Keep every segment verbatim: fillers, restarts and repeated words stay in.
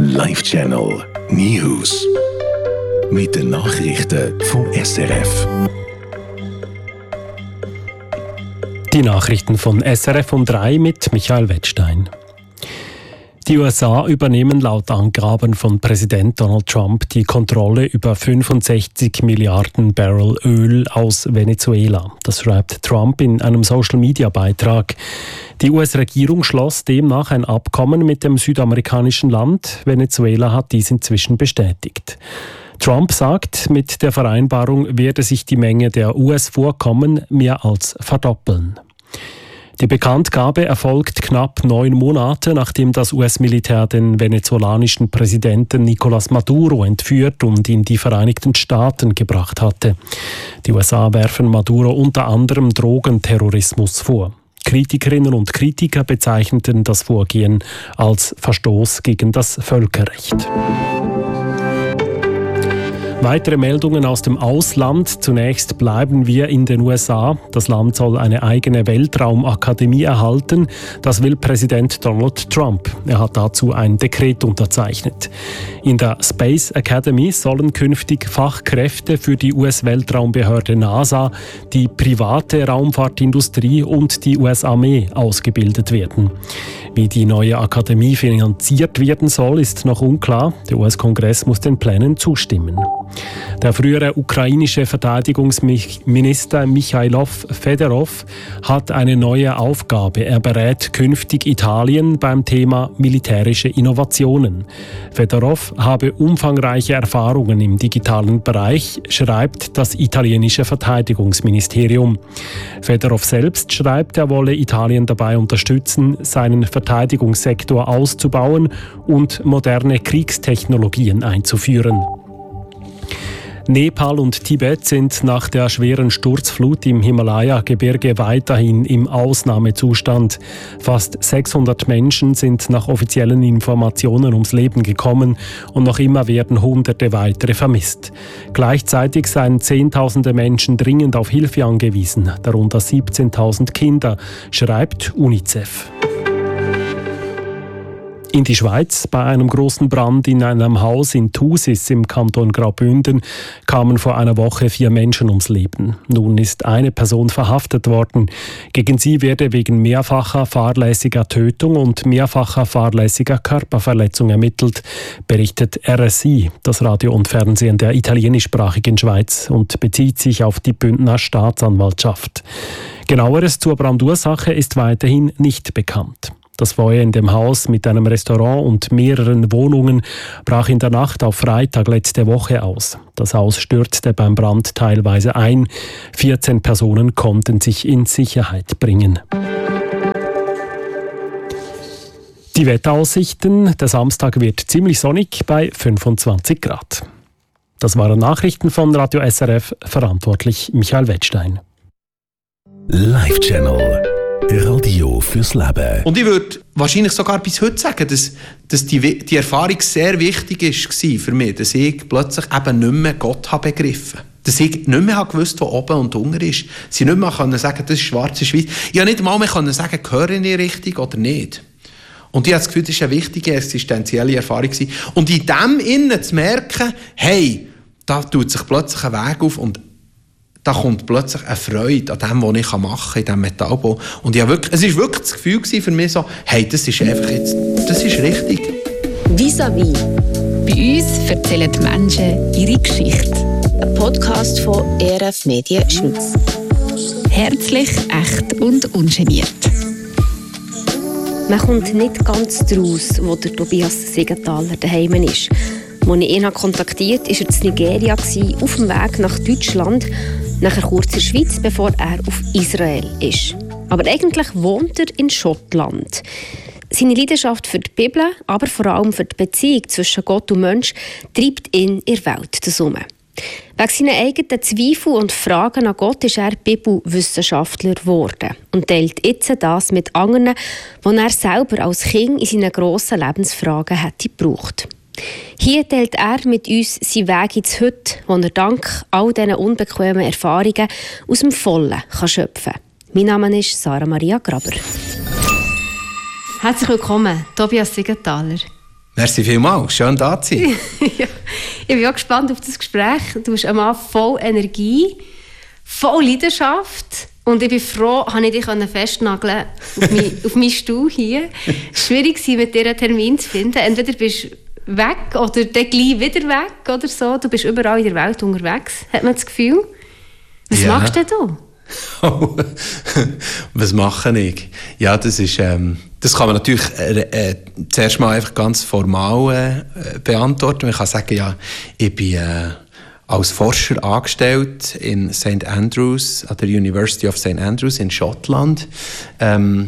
Live-Channel News. Mit den Nachrichten vom S R F. Die Nachrichten von S R F um drei mit Michael Wettstein. Die U S A übernehmen laut Angaben von Präsident Donald Trump die Kontrolle über fünfundsechzig Milliarden Barrel Öl aus Venezuela. Das schreibt Trump in einem Social-Media-Beitrag. Die U S-Regierung schloss demnach ein Abkommen mit dem südamerikanischen Land. Venezuela hat dies inzwischen bestätigt. Trump sagt, mit der Vereinbarung werde sich die Menge der U S-Vorkommen mehr als verdoppeln. Die Bekanntgabe erfolgt knapp neun Monate, nachdem das U S-Militär den venezolanischen Präsidenten Nicolás Maduro entführt und in die Vereinigten Staaten gebracht hatte. Die U S A werfen Maduro unter anderem Drogenterrorismus vor. Kritikerinnen und Kritiker bezeichneten das Vorgehen als Verstoß gegen das Völkerrecht. Weitere Meldungen aus dem Ausland. Zunächst bleiben wir in den U S A. Das Land soll eine eigene Weltraumakademie erhalten. Das will Präsident Donald Trump. Er hat dazu ein Dekret unterzeichnet. In der Space Academy sollen künftig Fachkräfte für die U S-Weltraumbehörde NASA, die private Raumfahrtindustrie und die U S-Armee ausgebildet werden. Wie die neue Akademie finanziert werden soll, ist noch unklar. Der U S-Kongress muss den Plänen zustimmen. Der frühere ukrainische Verteidigungsminister Michailo Fedorov hat eine neue Aufgabe. Er berät künftig Italien beim Thema militärische Innovationen. Fedorov habe umfangreiche Erfahrungen im digitalen Bereich, schreibt das italienische Verteidigungsministerium. Fedorov selbst schreibt, er wolle Italien dabei unterstützen, seinen Verteidigungssektor auszubauen und moderne Kriegstechnologien einzuführen. Nepal und Tibet sind nach der schweren Sturzflut im Himalaya-Gebirge weiterhin im Ausnahmezustand. Fast sechshundert Menschen sind nach offiziellen Informationen ums Leben gekommen und noch immer werden Hunderte weitere vermisst. Gleichzeitig seien Zehntausende Menschen dringend auf Hilfe angewiesen, darunter siebzehntausend Kinder, schreibt UNICEF. In die Schweiz. Bei einem großen Brand in einem Haus in Thusis im Kanton Graubünden kamen vor einer Woche vier Menschen ums Leben. Nun ist eine Person verhaftet worden. Gegen sie werde wegen mehrfacher fahrlässiger Tötung und mehrfacher fahrlässiger Körperverletzung ermittelt, berichtet R S I, das Radio und Fernsehen der italienischsprachigen Schweiz, und bezieht sich auf die Bündner Staatsanwaltschaft. Genaueres zur Brandursache ist weiterhin nicht bekannt. Das Feuer in dem Haus mit einem Restaurant und mehreren Wohnungen brach in der Nacht auf Freitag letzte Woche aus. Das Haus stürzte beim Brand teilweise ein. vierzehn Personen konnten sich in Sicherheit bringen. Die Wetteraussichten: Der Samstag wird ziemlich sonnig bei fünfundzwanzig Grad. Das waren Nachrichten von Radio S R F, verantwortlich Michael Wettstein. Live-Channel Radio fürs Leben. Und ich würde wahrscheinlich sogar bis heute sagen, dass, dass die, die Erfahrung sehr wichtig war für mich, dass ich plötzlich eben nicht mehr Gott habe begriffen habe. Dass ich nicht mehr gewusst habe, wo oben und unten ist. Sie nicht mehr können sagen, das ist schwarz, das ist weiß. Ich konnte nicht mal mehr können sagen, gehöre ich richtig oder nicht. Und ich habe das Gefühl, das war eine wichtige existenzielle Erfahrung. Und in dem Innen zu merken, hey, da tut sich plötzlich ein Weg auf und da kommt plötzlich eine Freude an dem, was ich machen kann, in diesem Metallbau. Und ich habe wirklich, es war wirklich das Gefühl für mich so, hey, das ist einfach jetzt, das ist richtig. Vis-à-vis. Bei uns erzählen die Menschen ihre Geschichte. Ein Podcast von E R F Medien Schweiz. Herzlich, echt und ungeniert. Man kommt nicht ganz daraus, wo der Tobias Siegenthaler daheim ist. Als ich ihn kontaktiert habe, war er in Nigeria auf dem Weg nach Deutschland, nachher kurz in der Schweiz, bevor er auf Israel ist. Aber eigentlich wohnt er in Schottland. Seine Leidenschaft für die Bibel, aber vor allem für die Beziehung zwischen Gott und Mensch, treibt ihn in der Welt herum. Wegen seiner eigenen Zweifel und Fragen an Gott ist er Bibelwissenschaftler geworden und teilt jetzt das mit anderen, die er selber als Kind in seinen grossen Lebensfragen hätte gebraucht. Hier teilt er mit uns seinen Weg ins Heute, wo er dank all diesen unbequemen Erfahrungen aus dem Vollen kann schöpfen kann. Mein Name ist Sarah Maria Graber. Herzlich willkommen, Tobias Siegenthaler. Merci vielmals, schön da zu sein. Ja, ich bin auch gespannt auf das Gespräch. Du bist ein Mann voll Energie, voll Leidenschaft. Und ich bin froh, dass ich dich festnageln auf, mein, auf meinen Stuhl hier. Es war schwierig, mit dir einen Termin zu finden. Entweder bist du weg oder dann gleich wieder weg oder so. Du bist überall in der Welt unterwegs, hat man das Gefühl. Was ja. machst denn du? Was mache ich? Ja, das ist, ähm, das kann man natürlich äh, äh, zuerst mal einfach ganz formal äh, beantworten. Man kann sagen, ja, ich bin äh, als Forscher angestellt in Saint Andrews, an der University of Saint Andrews in Schottland. Ähm,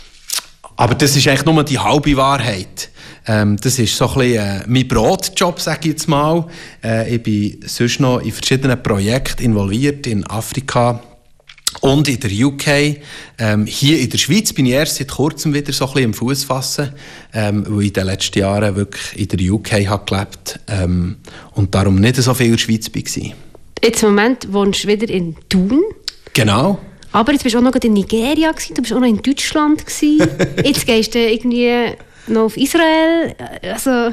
aber das ist eigentlich nur die halbe Wahrheit. Ähm, das ist so ein bisschen äh, mein Brotjob, sage ich jetzt mal. Äh, ich bin sonst noch in verschiedenen Projekten involviert, in Afrika und in der U K. Ähm, hier in der Schweiz bin ich erst seit kurzem wieder so ein bisschen im Fuß fassen, ähm, weil ich in den letzten Jahren wirklich in der U K habe gelebt ähm, und darum nicht so viel in der Schweiz war. Jetzt im Moment wohnst du wieder in Thun. Genau. Aber jetzt bist du auch noch in Nigeria, du bist auch noch in Deutschland. Jetzt gehst du irgendwie noch auf Israel. Also,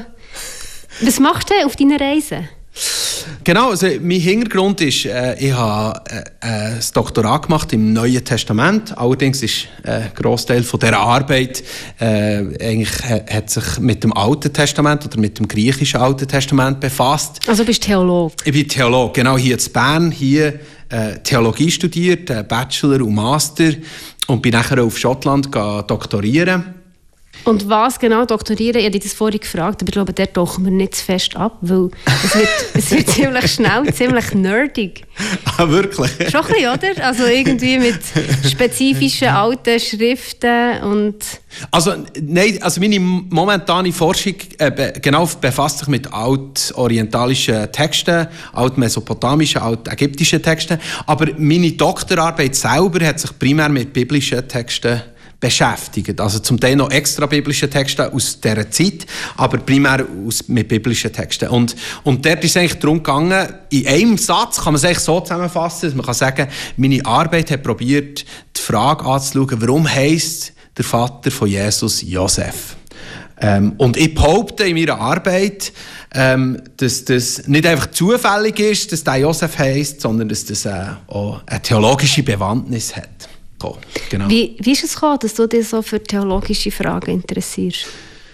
was machst du auf deiner Reise? Genau, also mein Hintergrund ist, äh, ich habe äh, äh, das Doktorat gemacht im Neuen Testament. Allerdings ist äh, ein Grossteil von dieser Arbeit äh, eigentlich äh, hat sich mit dem Alten Testament oder mit dem griechischen Alten Testament befasst. Also bist du Theologe? Ich bin Theologe, genau, hier in Bern, hier äh, Theologie studiert, äh, Bachelor und Master und bin nachher auf Schottland doktorieren. Und was genau doktorieren? Ich habe dich das vorhin gefragt, aber ich glaube, der tauchen wir nicht zu fest ab, weil es wird, es wird ziemlich schnell, ziemlich nerdig. Ah, wirklich? Schon ein bisschen, oder? Also irgendwie mit spezifischen alten Schriften und... Also, nein, also meine momentane Forschung äh, be, genau befasst sich mit altorientalischen Texten, altmesopotamischen, altägyptischen Texten, aber meine Doktorarbeit selber hat sich primär mit biblischen Texten beschäftigt. Also zum Teil noch extra biblische Texte aus dieser Zeit, aber primär aus, mit biblischen Texten. Und, und dort ist es eigentlich darum gegangen, in einem Satz kann man es eigentlich so zusammenfassen, dass man kann sagen, meine Arbeit hat probiert, die Frage anzuschauen, warum heisst der Vater von Jesus Josef? Ähm, und ich behaupte in meiner Arbeit, ähm, dass das nicht einfach zufällig ist, dass der Josef heisst, sondern dass das äh, auch eine theologische Bewandtnis hat. Oh, genau. Wie, wie ist es gekommen, dass du dich so für theologische Fragen interessierst?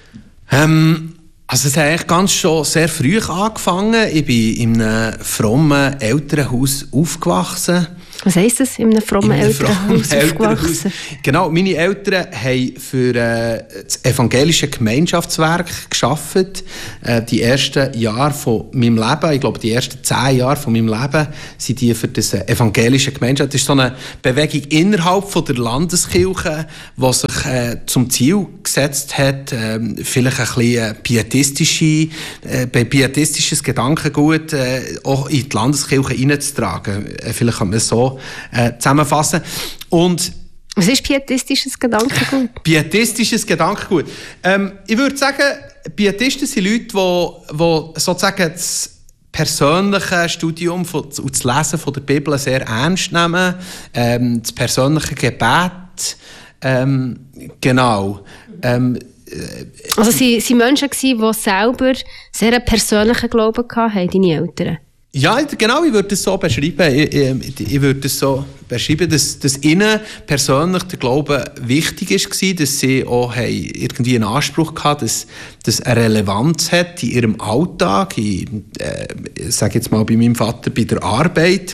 Ähm, also es hat eigentlich ganz schon sehr früh angefangen. Ich bin in einem frommen Elternhaus aufgewachsen. Was heisst das, in einem frommen in einem Elternhaus frommen aufgewachsen? Elternhaus. Genau, meine Eltern haben für äh, das evangelische Gemeinschaftswerk gearbeitet. Äh, die ersten Jahre von meinem Leben, ich glaube die ersten zehn Jahre von meinem Leben, sind die für das evangelische Gemeinschaft. Das ist so eine Bewegung innerhalb von der Landeskirche, die sich äh, zum Ziel gesetzt hat, äh, vielleicht ein bisschen pietistische, äh, pietistisches Gedankengut äh, auch in die Landeskirche hineinzutragen. Äh, vielleicht kann man es so äh, zusammenfassen. Und was ist pietistisches Gedankengut? Pietistisches Gedankengut. Ähm, ich würde sagen, Pietisten sind Leute, die, die sozusagen das persönliche Studium von, und das Lesen von der Bibel sehr ernst nehmen. Ähm, das persönliche Gebet. Ähm, genau. Ähm, also sie waren Menschen, die selber sehr einen persönlichen Glauben hatten, deine Eltern? Ja, genau, ich würde es so beschreiben. Ich, ich, ich würde es so beschreiben, dass, dass ihnen persönlich der Glaube wichtig war, dass sie auch irgendwie einen Anspruch hatten, dass das eine Relevanz hat in ihrem Alltag, in, äh, ich sage jetzt mal bei meinem Vater, bei der Arbeit.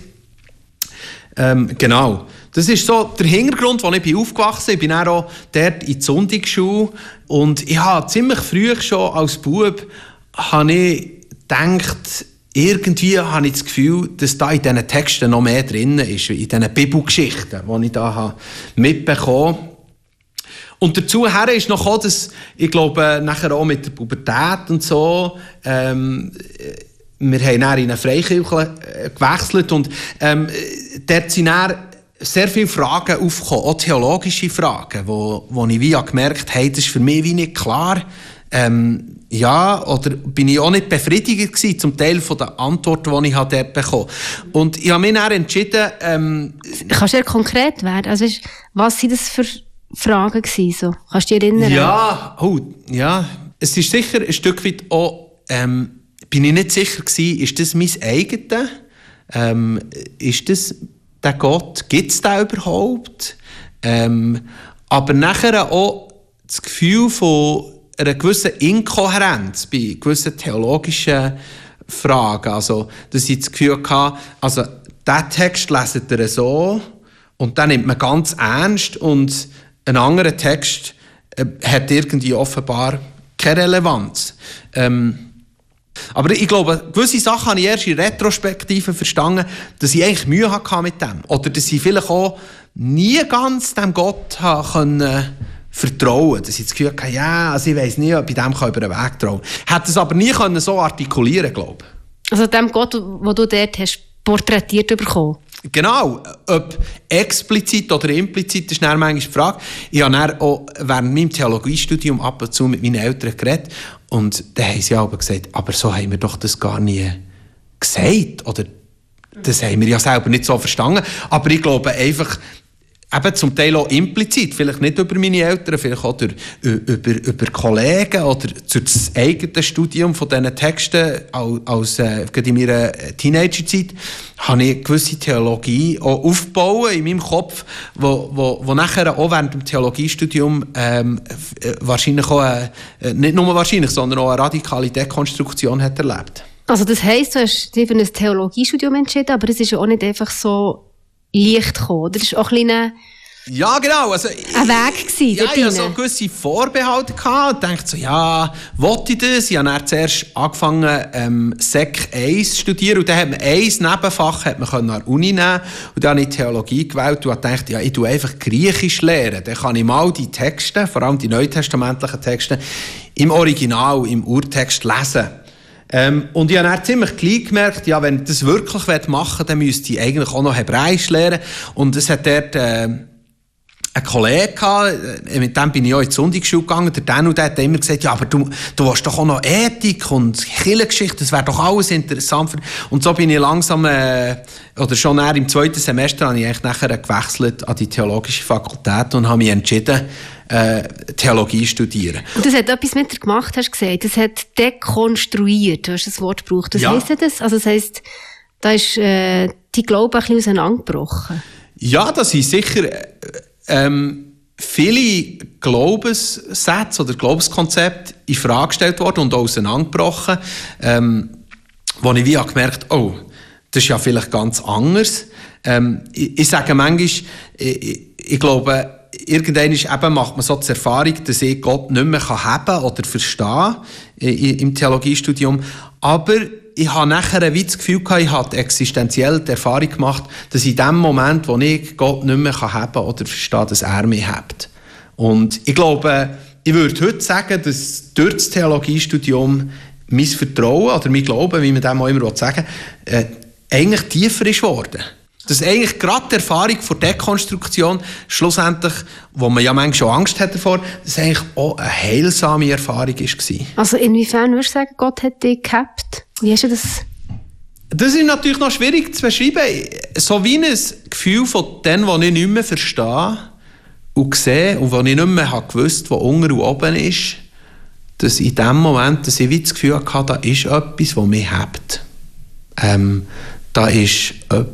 Ähm, genau. Das ist so der Hintergrund, wo ich bin aufgewachsen bin. Ich bin dann auch dort in die Sonntagsschule und ich habe ziemlich früh schon als Bub habe ich gedacht, irgendwie habe ich das Gefühl, dass da in diesen Texten noch mehr drin ist, in diesen Bibelgeschichten, die ich da mitbekommen habe. Und dazu her ist noch gekommen, dass ich glaube, nachher auch mit der Pubertät und so, ähm, wir haben dann in eine Freikirche gewechselt und ähm, dort sind dann sehr viele Fragen aufgekommen, auch theologische Fragen, wo, wo ich wie gemerkt habe, hey, das ist für mich wie nicht klar. Ähm, ja, oder bin ich auch nicht befriedigt gewesen, zum Teil von den Antworten, die ich dort bekommen habe. Und ich habe mich dann entschieden... Ähm, Kannst du ja konkret werden? Also, was waren das für Fragen gewesen, so? Kannst du dich erinnern? Ja, oh, ja, es ist sicher ein Stück weit auch, ähm, bin ich nicht sicher gewesen, ist das mein eigenes? Ähm, ist das der Gott? Gibt es den überhaupt? Ähm, aber nachher auch das Gefühl von einer gewissen Inkohärenz bei gewissen theologischen Fragen. Also, dass ich das Gefühl hatte, also, diesen Text leset ihr so und den nimmt man ganz ernst und ein anderer Text äh, hat irgendwie offenbar keine Relevanz. Ähm, aber ich glaube, gewisse Sachen habe ich erst in Retrospektive verstanden, dass ich eigentlich Mühe hatte mit dem. Oder dass ich vielleicht auch nie ganz dem Gott können vertrauen. Dass ich das Gefühl hatte, ja, also ich weiss nicht, ob ich dem über den Weg trauen kann. Hätte es aber nie können so artikulieren, glaube ich. Also dem Gott, den du dort hast porträtiert bekommen? Genau. Ob explizit oder implizit, ist dann manchmal die Frage. Ich habe dann auch während meinem Theologiestudium ab und zu mit meinen Eltern geredet und dann haben sie aber gesagt, aber so haben wir doch das gar nie gesagt. Oder das haben wir ja selber nicht so verstanden. Aber ich glaube einfach, eben zum Teil auch implizit, vielleicht nicht über meine Eltern, vielleicht auch durch, über, über Kollegen oder durch das eigene Studium von diesen Texten als, als äh, in meiner Teenagerzeit, habe ich eine gewisse Theologie auch aufgebaut in meinem Kopf, wo, wo, wo nachher auch während dem Theologiestudium ähm, wahrscheinlich auch, äh, nicht nur wahrscheinlich, sondern auch eine radikale Dekonstruktion hat erlebt. Also das heisst, du hast dich für ein Theologiestudium entschieden, aber es ist ja auch nicht einfach so leicht gekommen. Das ist auch ein kleiner ja, genau. Also, ein Weg gewesen. Ja, ich hatte so gewisse Vorbehalte und dachte so, ja, wollte ich das? Ich habe dann zuerst angefangen, ähm, Sek eins zu studieren und dann hat man ein Nebenfach hat man an der Uni nehmen und dann habe ich Theologie gewählt und dachte, ja, ich tue einfach Griechisch lernen. Dann kann ich mal die Texte, vor allem die neutestamentlichen Texte, im Original, im Urtext lesen. Ähm, und ich habe dann ziemlich gleich gemerkt, ja, wenn ich das wirklich machen will, dann müsste ich eigentlich auch noch Hebräisch lernen. Und es hat dort äh, einen Kollegen gehabt, mit dem bin ich auch in die Sonntagsschule gegangen, der Dan, und der hat immer gesagt, ja, aber du, du hast doch auch noch Ethik und Kirchengeschichte, das wäre doch alles interessant. Für... Und so bin ich langsam, äh, oder schon nach im zweiten Semester, habe ich eigentlich nachher gewechselt an die theologische Fakultät und habe mich entschieden, Äh, Theologie studieren. Und das hat etwas mit dir gemacht, hast du gesagt. Das hat dekonstruiert, du hast das Wort gebraucht. Was ja. heisst das? Also das heisst, da ist äh, dein Glaube ein bisschen auseinandergebrochen. Ja, das sind sicher äh, ähm, viele Glaubenssätze oder Glaubenskonzepte in Frage gestellt worden und auch auseinandergebrochen, ähm, wo ich wie gemerkt habe, oh, das ist ja vielleicht ganz anders. Ähm, ich, ich sage manchmal, ich, ich, ich glaube, irgendwann eben macht man so die Erfahrung, dass ich Gott nicht mehr haben kann oder verstehen im Theologiestudium. Aber ich habe nachher wie das Gefühl gehabt, ich habe existenziell die Erfahrung gemacht, dass in dem Moment, wo ich Gott nicht mehr haben oder verstehen kann, dass er mich hat. Und ich glaube, ich würde heute sagen, dass durch das Theologiestudium mein Vertrauen oder mein Glauben, wie man dem auch immer sagen will, äh, eigentlich tiefer ist geworden. Dass eigentlich gerade die Erfahrung von Dekonstruktion schlussendlich, wo man ja manchmal schon Angst hat davor, dass eigentlich auch eine heilsame Erfahrung war. Also inwiefern würdest du sagen, Gott hat dich gehabt? Wie hast du das? Das ist natürlich noch schwierig zu beschreiben. So wie ein Gefühl von dem, was ich nicht mehr verstehe und sehe und was ich nicht mehr gewusst habe, was unten und oben ist, dass in dem Moment, dass ich wie das Gefühl hatte, da ist etwas, das mich hebt. Ähm, da ist etwas,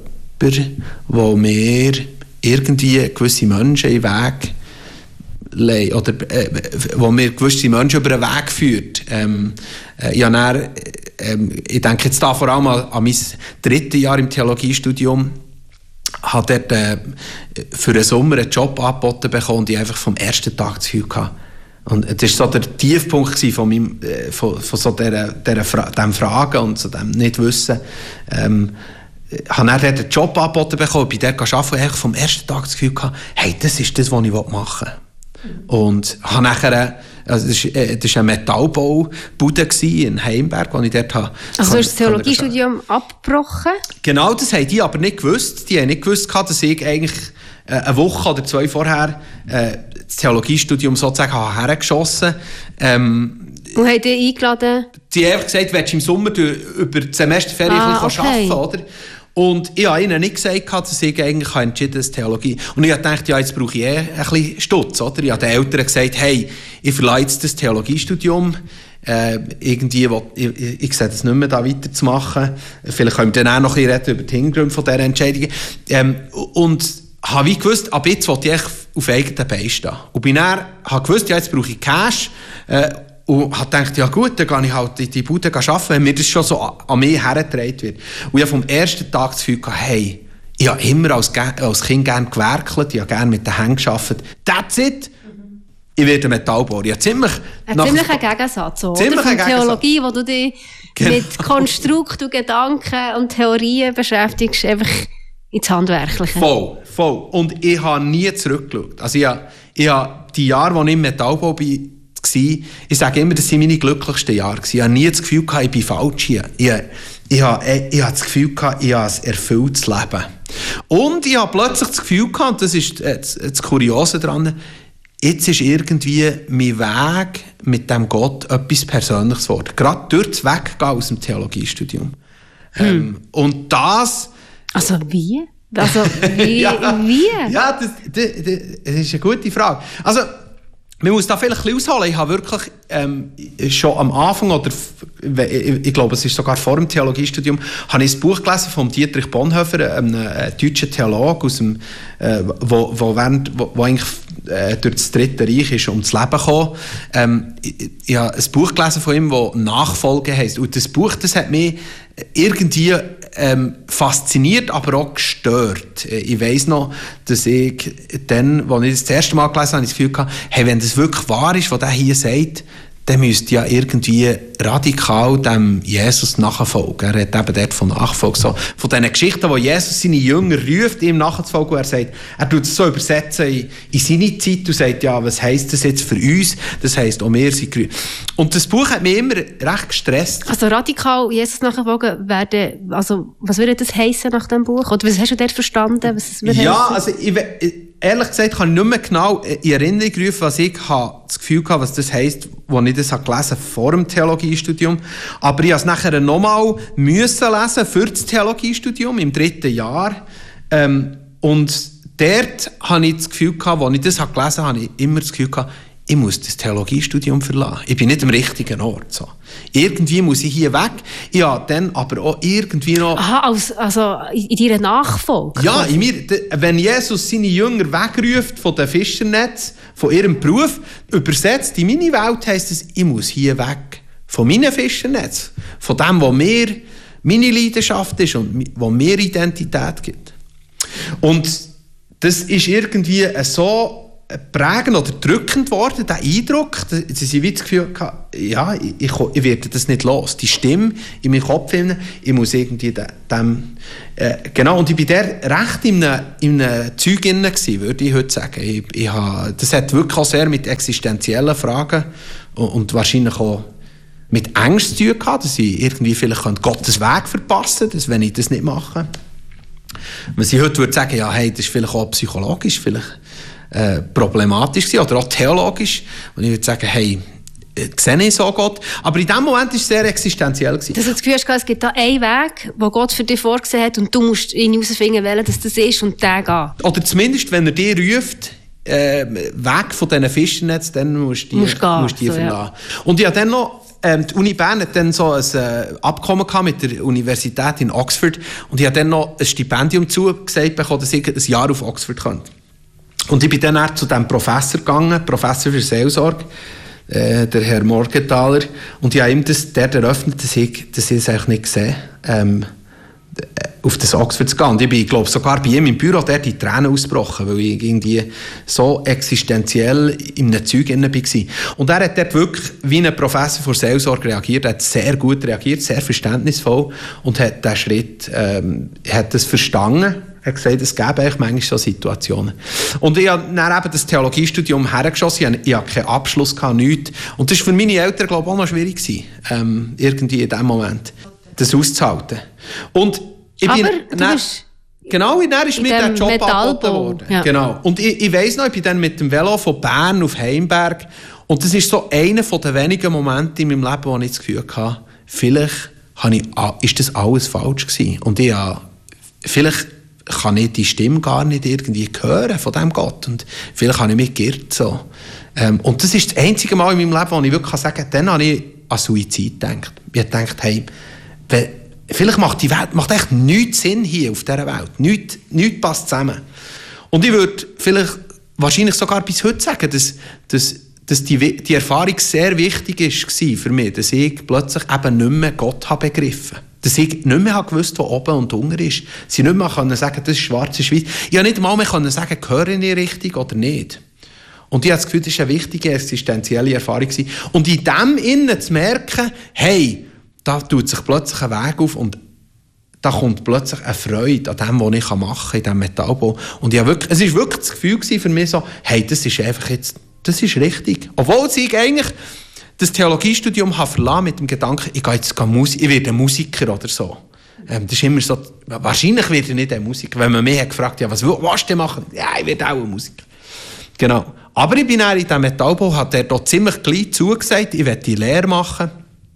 wo mir irgendwie gewisse Menschen in den Weg legen, oder äh, wo mir gewisse Menschen über den Weg führt. Ähm, äh, ja, dann, ähm, ich denke jetzt da vor allem an, an mein drittes Jahr im Theologiestudium, habe dort äh, für einen Sommer einen Job angeboten bekommen und ich einfach vom ersten Tag das Gefühl hatte. Und das war so der Tiefpunkt von, meinem, äh, von, von so dieser, dieser Fra- dem Fragen und so dem Nicht-Wissen. Ähm, Ich habe dann dort einen Job angeboten bekommen, bei der arbeiten und vom ersten Tag das Gefühl gehabt, hey, das ist das, was ich machen will. Und habe nachher, also das war äh, eine Metallbaubude in Heimberg, wo ich dort habe. Also du hast das Theologiestudium abgebrochen? Genau, das haben die aber nicht gewusst. Die haben nicht gewusst, dass ich eigentlich äh, eine Woche oder zwei vorher äh, das Theologiestudium sozusagen hergeschossen habe. Ähm, Und haben die eingeladen? Die haben einfach gesagt, willst du im Sommer über die Semesterferien ah, okay. arbeiten, oder? Und ich habe ihnen nicht gesagt, dass ich eigentlich entschieden habe, Theologie. Und ich habe gedacht, ja, jetzt brauche ich eh ein bisschen Stutz, oder? Ich habe den Eltern gesagt, hey, ich verlasse jetzt das Theologiestudium. Äh, irgendwie, wo, ich, ich, ich sehe das nicht mehr, da weiterzumachen. Vielleicht können wir dann auch noch ein bisschen reden über die Hintergründe von dieser Entscheidung. Ähm, und habe wie gewusst, ab jetzt will ich auf eigenen Beinen stehen. Und bin dann, habe gewusst, ja, jetzt brauche ich Cash. Äh, Und habe gedacht, ja gut, dann gehe ich halt in die Bude arbeiten, wenn mir das schon so an mich hergetragen wird. Und ich habe vom ersten Tag das Gefühl gehabt, hey, ich habe immer als, als Kind gerne gewerkelt, ich habe gerne mit den Händen gearbeitet. That's it! Mhm. Ich werde Metallbauer. Ja, ziemlich ein ziemlicher Gegensatz, oder? Ziemlich Von Theologie, wo du dich genau. mit Konstrukt und Gedanken und Theorien beschäftigst, einfach ins Handwerkliche. Voll, voll. Und ich habe nie zurückgeschaut. Also ich habe, ich habe die Jahre, als ich im Metallbau bin, ich sage immer, das waren meine glücklichsten Jahre. Ich hatte nie das Gefühl, ich bin falsch hier. Ich, ich, habe, ich habe das Gefühl, ich habe ein erfülltes Leben. Und ich habe plötzlich das Gefühl, und das ist das, das Kuriose daran, jetzt ist irgendwie mein Weg mit dem Gott etwas Persönliches geworden. Gerade durch das Weggehen aus dem Theologiestudium. Hm. Ähm, und das... Also wie? Also wie? ja, wie? Ja, das, das, das ist eine gute Frage. Also, man muss da vielleicht ein bisschen ausholen. Ich habe wirklich ähm, schon am Anfang, oder ich, ich glaube, es ist sogar vor dem Theologiestudium, habe ich ein Buch gelesen von Dietrich Bonhoeffer, einem äh, deutschen Theologen, aus dem, äh, wo, wo, während, wo, wo eigentlich äh, durch das Dritte Reich ist ums Leben gekommen. Ähm, ich, ich habe ein Buch gelesen von ihm, das Nachfolge heisst. Und das Buch, das hat mich irgendwie ähm, fasziniert, aber auch gestört. Ich weiss noch, dass ich dann, als ich das, das erste Mal gelesen habe, das Gefühl hatte, hey, wenn das wirklich wahr ist, was der hier sagt, dann müsste ja irgendwie radikal dem Jesus nachfolgen. Er hat eben dort von Nachfolge, so, von diesen Geschichten, wo Jesus seine Jünger ruft, ihm nachzufolgen, und er sagt, er tut es so übersetzen in, in seine Zeit und sagt, ja, was heisst das jetzt für uns? Das heisst, auch wir sind gerufen. Und das Buch hat mich immer recht gestresst. Also radikal Jesus nachfolgen werden, also was würde das heissen nach dem Buch? Oder was hast du dort verstanden? Was es ja, also ich, ehrlich gesagt kann ich nicht mehr genau in Erinnerung rufen, was ich habe das Gefühl hatte, was das heisst, als ich das gelesen habe vor dem Theologiestudium. Aber ich musste es nachher nochmal müssen lesen für das Theologiestudium im dritten Jahr. Ähm, und dort hatte ich das Gefühl, als ich das gelesen habe, habe ich immer das Gefühl gehabt, ich muss das Theologiestudium verlassen. Ich bin nicht am richtigen Ort. So. Irgendwie muss ich hier weg. Ja, dann aber auch irgendwie noch... Aha, also, also in deiner Nachfolge? Ja, in mir, wenn Jesus seine Jünger wegruft von den Fischernetz, von ihrem Beruf, übersetzt in meine Welt, heisst es, ich muss hier weg. Von meinem Fischernetz. Von dem, was mir meine Leidenschaft ist und was mir Identität gibt. Und das ist irgendwie so prägend oder drückend worden, der Eindruck, dass ich das Gefühl hatte, ja, ich, ich, ich werde das nicht los. Die Stimme in meinem Kopf, ich muss irgendwie dem... Äh, genau, und ich war da recht in einem, in einem Zeug drin gewesen, würde ich heute sagen. Ich, ich habe, das hat wirklich auch sehr mit existenziellen Fragen und, und wahrscheinlich auch mit Angst zu tun gehabt, dass ich irgendwie vielleicht Gottes Weg verpassen könnte, wenn ich das nicht mache. Was ich heute würde sagen, ja, hey, das ist vielleicht auch psychologisch, vielleicht Äh, problematisch gewesen, oder auch theologisch. Und ich würde sagen, hey, äh, sehe ich so Gott. Aber in dem Moment war es sehr existenziell gewesen. Dass du das Gefühl hast, es gibt da einen Weg, den Gott für dich vorgesehen hat und du musst ihn herausfinden, welcher das ist und den gehen. Oder zumindest, wenn er dich ruft, äh, weg von diesen Fischernetz, dann musst du die, musst gehen, musst die so, verlassen. Ja. Und ich habe dann noch Ähm, die Uni Bern hat dann so ein äh, Abkommen gehabt mit der Universität in Oxford und ich habe dann noch ein Stipendium zugesagt bekommen, dass ich ein Jahr auf Oxford könnte. Und ich bin dann auch zu diesem Professor gegangen, Professor für Seelsorge, äh, der Herr Morgenthaler, und ich habe ihm das dort eröffnet, dass ich, dass ich es eigentlich nicht sehe, ähm, auf das Oxford zu gehen. Und ich bin, glaube sogar bei ihm im Büro dort in Tränen ausgebrochen, weil ich irgendwie so existenziell in einem Zeug drin war. Und er hat dort wirklich wie ein Professor für Seelsorge reagiert, er hat sehr gut reagiert, sehr verständnisvoll und hat diesen Schritt, ähm, hat das verstanden. Er hat gesagt, es gäbe eigentlich manchmal so Situationen. Und ich habe dann eben das Theologiestudium hergeschossen. Ich hatte keinen Abschluss, nichts. Und das war für meine Eltern, glaube ich, auch noch schwierig gewesen, ähm, irgendwie in diesem Moment, das auszuhalten. Und ich Aber bin, du dann, bist genau, dann ist mir der Job angeboten worden. Ja. Genau. Und ich, ich weiss noch, ich bin dann mit dem Velo von Bern auf Heimberg. Und das ist so einer der wenigen Momente in meinem Leben, wo ich das Gefühl hatte, vielleicht habe ich, ist das alles falsch gewesen. Und ich habe vielleicht kann ich die Stimme gar nicht irgendwie hören von diesem Gott. Und vielleicht habe ich mich geirrt. So. Ähm, und das ist das einzige Mal in meinem Leben, wo ich wirklich sagen kann, dann habe ich an Suizid gedacht. Ich habe gedacht, hey, wenn, vielleicht macht die Welt macht echt nichts Sinn hier auf dieser Welt. Nichts, nichts passt zusammen. Und ich würde vielleicht wahrscheinlich sogar bis heute sagen, dass, dass, dass die, die Erfahrung sehr wichtig war für mich, dass ich plötzlich eben nicht mehr Gott habe begriffen habe. Dass ich nicht mehr gewusst habe, wo oben und unten ist. Sie nicht mehr können sagen, das ist schwarz, das ist weiß. Ich konnte nicht mal mehr können sagen, höre ich richtig oder nicht. Und ich habe das Gefühl, das war eine wichtige existenzielle Erfahrung. Und in dem Innen zu merken, hey, da tut sich plötzlich ein Weg auf und da kommt plötzlich eine Freude an dem, was ich machen kann, in diesem Metallbau. Und ich habe wirklich, es war wirklich das Gefühl für mich so, hey, das ist einfach jetzt, das ist richtig. Obwohl ich eigentlich das Theologiestudium habe verlassen mit dem Gedanken, ich gehe jetzt Musik, ich werde Musiker oder so. Ähm, das ist immer so, wahrscheinlich werde ich nicht ein Musiker. Wenn man mich hat gefragt, ja, was willst du machen? Ja, ich werde auch ein Musiker. Genau. Aber ich bin dann in diesem Metallbau, hat er da ziemlich gleich zugesagt, ich werde die Lehre machen.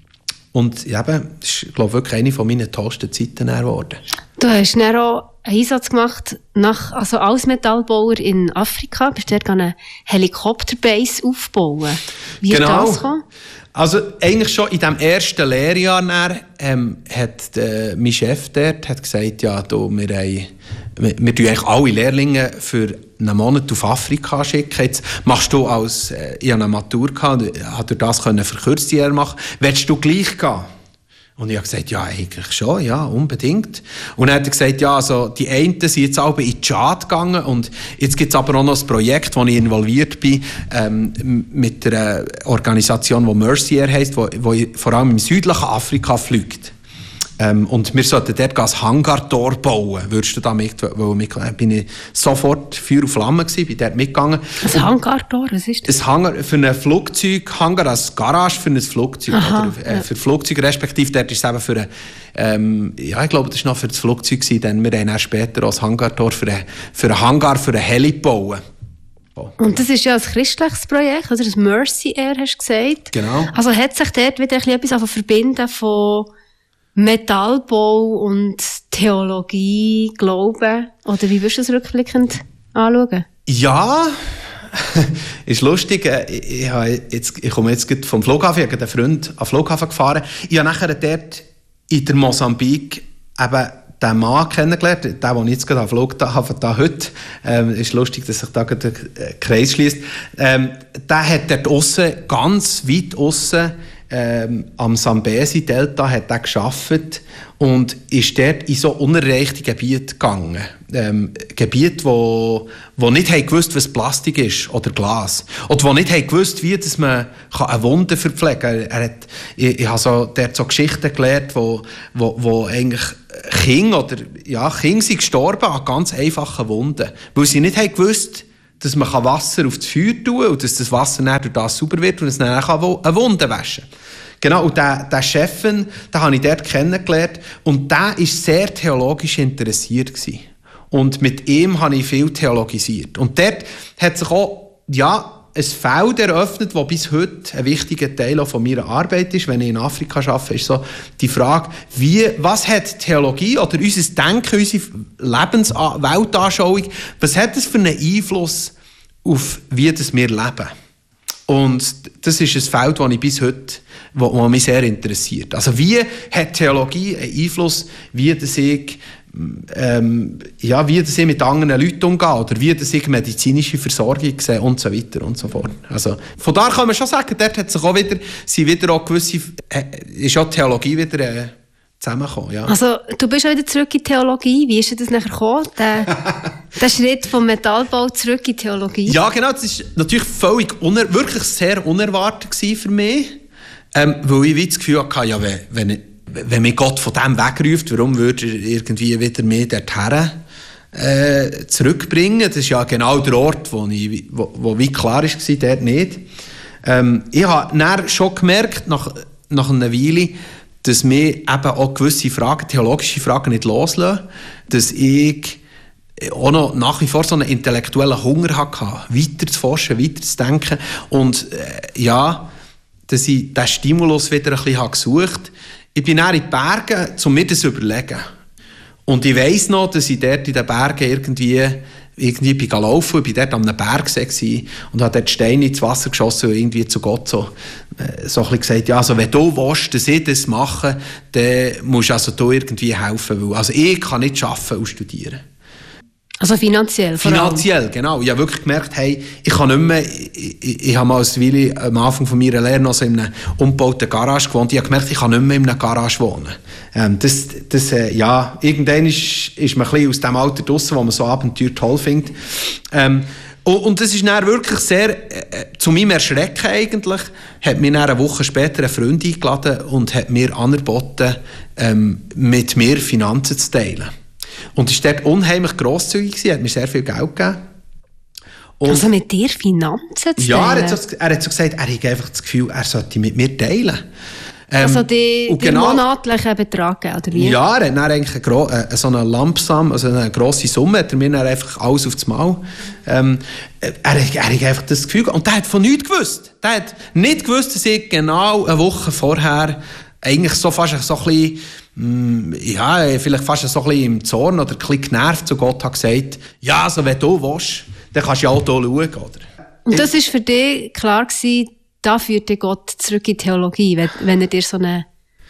Und ja, das ist, glaube ich, wirklich eine von meinen tollsten Zeiten geworden. Du hast dann auch einen Einsatz gemacht, nach, also als Metallbauer in Afrika. Bist du dort eine Helikopterbase aufbauen? Wie genau. ist das gekommen? Also eigentlich schon in diesem ersten Lehrjahr dann, ähm, hat äh, mein Chef dort hat gesagt, ja, du, wir, haben, wir, wir tun eigentlich alle Lehrlinge für einen Monat auf Afrika schicken. Jetzt machst du als, äh, ich hatte eine Matur, hat durch das können verkürzte Jahre machen. Willst du gleich gehen? Und ich habe gesagt, ja, eigentlich schon, ja, unbedingt. Und dann hat er gesagt, ja, also die einen sind jetzt alle in die Tschad gegangen und jetzt gibt es aber auch noch ein Projekt, wo ich involviert bin, ähm, mit einer Organisation, die Mercy Air heisst, wo, wo vor allem im südlichen Afrika fliegt. Ähm, und wir sollten dort ein Hangartor bauen. Würdest du da mit, weil mit, bin ich sofort Feuer und Flamme gewesen, bin dort mitgegangen. Ein Hangartor, was ist das? Ein Hangar für ein Flugzeug, Hangar als Garage für ein Flugzeug. Aha, oder, äh, ja. Für Flugzeug, respektive dort ist es eben für ein, ähm, ja, ich glaube, das war noch für das Flugzeug gewesen, denn wir haben dann später auch ein Hangartor für ein, für ein Hangar, für ein Heli bauen. Oh. Und das ist ja ein christliches Projekt, oder? Das Mercy Air, hast du gesagt. Genau. Also hat sich dort wieder etwas verbinden von Metallbau und Theologie, Glauben? Oder wie würdest du das rückblickend anschauen? Ja, ist lustig. Ich, ich, jetzt, ich komme jetzt vom Flughafen, ich habe einen Freund am Flughafen gefahren. Ich habe nachher dort in der Mosambik eben den Mann kennengelernt, den, den ich jetzt gerade am Flughafen da heute, ähm, ist lustig, dass sich da der Kreis schließt. Ähm, der hat dort aussen, ganz weit aussen, Ähm, am Sambesi-Delta hat er gearbeitet und ist dort in so unerreichte Gebiete gegangen. Ähm, Gebiete, wo, wo nicht haben gewusst, was Plastik ist oder Glas. Oder wo nicht haben gewusst, wie dass man eine Wunde verpflegen kann. Er hat, ich, ich habe so, dort so Geschichten gelernt, wo, wo, wo eigentlich Kinder oder ja, Kinder sind gestorben an ganz einfachen Wunden. Weil sie nicht haben gewusst, dass man Wasser auf das Feuer tun kann und dass das Wasser dann durch das sauber wird und es dann auch eine Wunde waschen kann. Genau, und der, der Chef, den habe ich dort kennengelernt und der war sehr theologisch interessiert gewesen. Und mit ihm habe ich viel theologisiert. Und dort hat sich auch, ja, ein Feld eröffnet, das bis heute ein wichtiger Teil auch von meiner Arbeit ist, wenn ich in Afrika arbeite, ist so die Frage, wie, was hat Theologie oder unser Denken, unsere Lebens- Weltanschauung, was hat das für einen Einfluss auf wie das wir leben? Und das ist ein Feld, das ich bis heute, wo, wo mich sehr interessiert. Also wie hat Theologie einen Einfluss, wie das ich Ähm, ja, wie das ich mit anderen Leuten umgehe oder wie das ich medizinische Versorgung sehe und so weiter und so fort. Also, von da kann man schon sagen, dort hat sich auch wieder, sind wieder auch gewisse, äh, ist auch Theologie wieder äh, zusammengekommen. Ja. Also, du bist auch wieder zurück in Theologie. Wie ist das nachher gekommen, der, der Schritt vom Metallbau zurück in Theologie? Ja, genau, das war natürlich völlig, uner- wirklich sehr unerwartet für mich, ähm, weil ich wie das Gefühl hatte, ja, wenn, wenn ich Wenn mich Gott von dem wegruft, warum würde er irgendwie wieder mehr dorthin äh, zurückbringen? Das ist ja genau der Ort, wo, ich, wo, wo wie klar war, dort nicht. Ähm, ich habe dann schon gemerkt, nach, nach einer Weile, dass mir eben auch gewisse Fragen, theologische Fragen nicht loslassen, dass ich auch noch nach wie vor so einen intellektuellen Hunger hatte, weiter zu forschen, weiter zu denken. Und äh, ja, dass ich diesen Stimulus wieder ein bisschen gesucht habe. Ich bin dann in die Berge, um mir das zu überlegen. Und ich weiss noch, dass ich dort in den Bergen irgendwie, irgendwie bin gelaufen, ich war dort an einem Bergsee und habe dort Steine ins Wasser geschossen und irgendwie zu Gott so, äh, so ein bisschen gesagt, ja, also wenn du willst, dass ich das mache, dann musst du also du irgendwie helfen, weil also ich kann nicht arbeiten und studieren. Also finanziell vor allem. Finanziell, genau. Ich habe wirklich gemerkt, hey, ich kann nicht mehr, ich, ich, ich habe mal als Weile am Anfang von meiner Lehre noch so in einer umgebauten Garage gewohnt. Ich habe gemerkt, ich kann nicht mehr in einer Garage wohnen. Ähm, das, das, äh, ja, irgendwann ist, ist man ein bisschen aus dem Alter draussen, wo man so Abenteuer toll findet. Ähm, und, und das ist dann wirklich sehr, äh, zu meinem Erschrecken eigentlich, hat mir dann eine Woche später ein Freund eingeladen und hat mir angeboten, ähm, mit mir Finanzen zu teilen. Und er war dort unheimlich grosszügig gewesen, hat mir sehr viel Geld gegeben. Und also mit dir Finanzen zu teilen? Ja, er hat, so, er hat so gesagt, er hat einfach das Gefühl, er sollte mit mir teilen. Ähm, also die, die genau, monatlichen Beträge, oder wie? Ja, er hat dann eigentlich eine, äh, so eine Lampsam, also eine grosse Summe, hat er mir dann einfach alles aufs Mal. Ähm, er, er hat einfach das Gefühl, und der hat von nichts gewusst. Der hat nicht gewusst, dass ich genau eine Woche vorher eigentlich so fast so ein bisschen, ja, vielleicht fast so ein bisschen im Zorn oder ein bisschen genervt zu Gott hat gesagt, ja, also wenn du willst, dann kannst du ja auch hier schauen, oder? Und das war für dich klar gewesen, da führt dir Gott zurück in die Theologie, wenn, wenn er dir so einen,